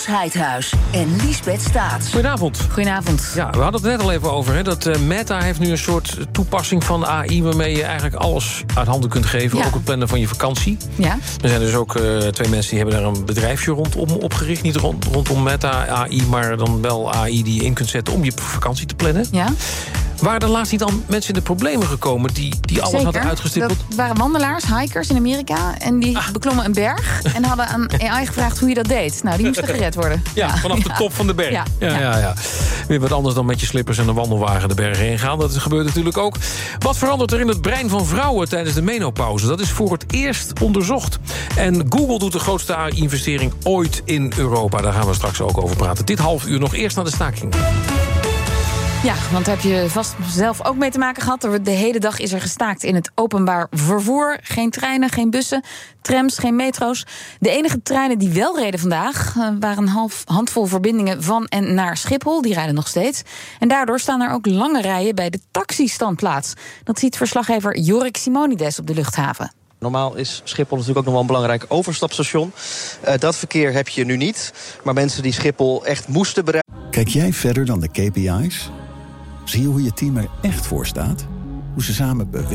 [SPEAKER 3] Heidhuis en Liesbeth Staats.
[SPEAKER 4] Goedenavond.
[SPEAKER 2] Goedenavond.
[SPEAKER 4] Ja, we hadden het net al even over. Hè, dat uh, Meta heeft nu een soort toepassing van A I... waarmee je eigenlijk alles uit handen kunt geven. Ja. Ook het plannen van je vakantie.
[SPEAKER 2] Ja.
[SPEAKER 4] Er zijn dus ook uh, twee mensen die hebben daar een bedrijfje rondom opgericht. Niet rond, rondom Meta A I, maar dan wel A I die je in kunt zetten... om je vakantie te plannen.
[SPEAKER 2] Ja.
[SPEAKER 4] Waren er laatst niet dan mensen in de problemen gekomen... die, die alles
[SPEAKER 2] Zeker.
[SPEAKER 4] hadden uitgestippeld?
[SPEAKER 2] Dat waren wandelaars, hikers in Amerika... en die ah. beklommen een berg en hadden aan A I gevraagd hoe je dat deed. Nou, die moesten gered worden.
[SPEAKER 4] Ja, ja. vanaf de ja. top van de berg. Ja. Ja, ja. Ja, ja. Weer wat anders dan met je slippers en een wandelwagen de bergen heen gaan. Dat gebeurt natuurlijk ook. Wat verandert er in het brein van vrouwen tijdens de menopauze? Dat is voor het eerst onderzocht. En Google doet de grootste A I-investering ooit in Europa. Daar gaan we straks ook over praten. Dit half uur nog eerst naar de staking.
[SPEAKER 2] Ja, want daar heb je vast zelf ook mee te maken gehad. De hele dag is er gestaakt in het openbaar vervoer. Geen treinen, geen bussen, trams, geen metro's. De enige treinen die wel reden vandaag... waren een half handvol verbindingen van en naar Schiphol. Die rijden nog steeds. En daardoor staan er ook lange rijen bij de taxistandplaats. Dat ziet verslaggever Jorik Simonides op de luchthaven.
[SPEAKER 13] Normaal is Schiphol natuurlijk ook nog wel een belangrijk overstapstation. Uh, dat verkeer heb je nu niet. Maar mensen die Schiphol echt moesten bereiken...
[SPEAKER 14] Kijk jij verder dan de K P I's? Zie je hoe je team er echt voor staat? Hoe ze samen bewegen?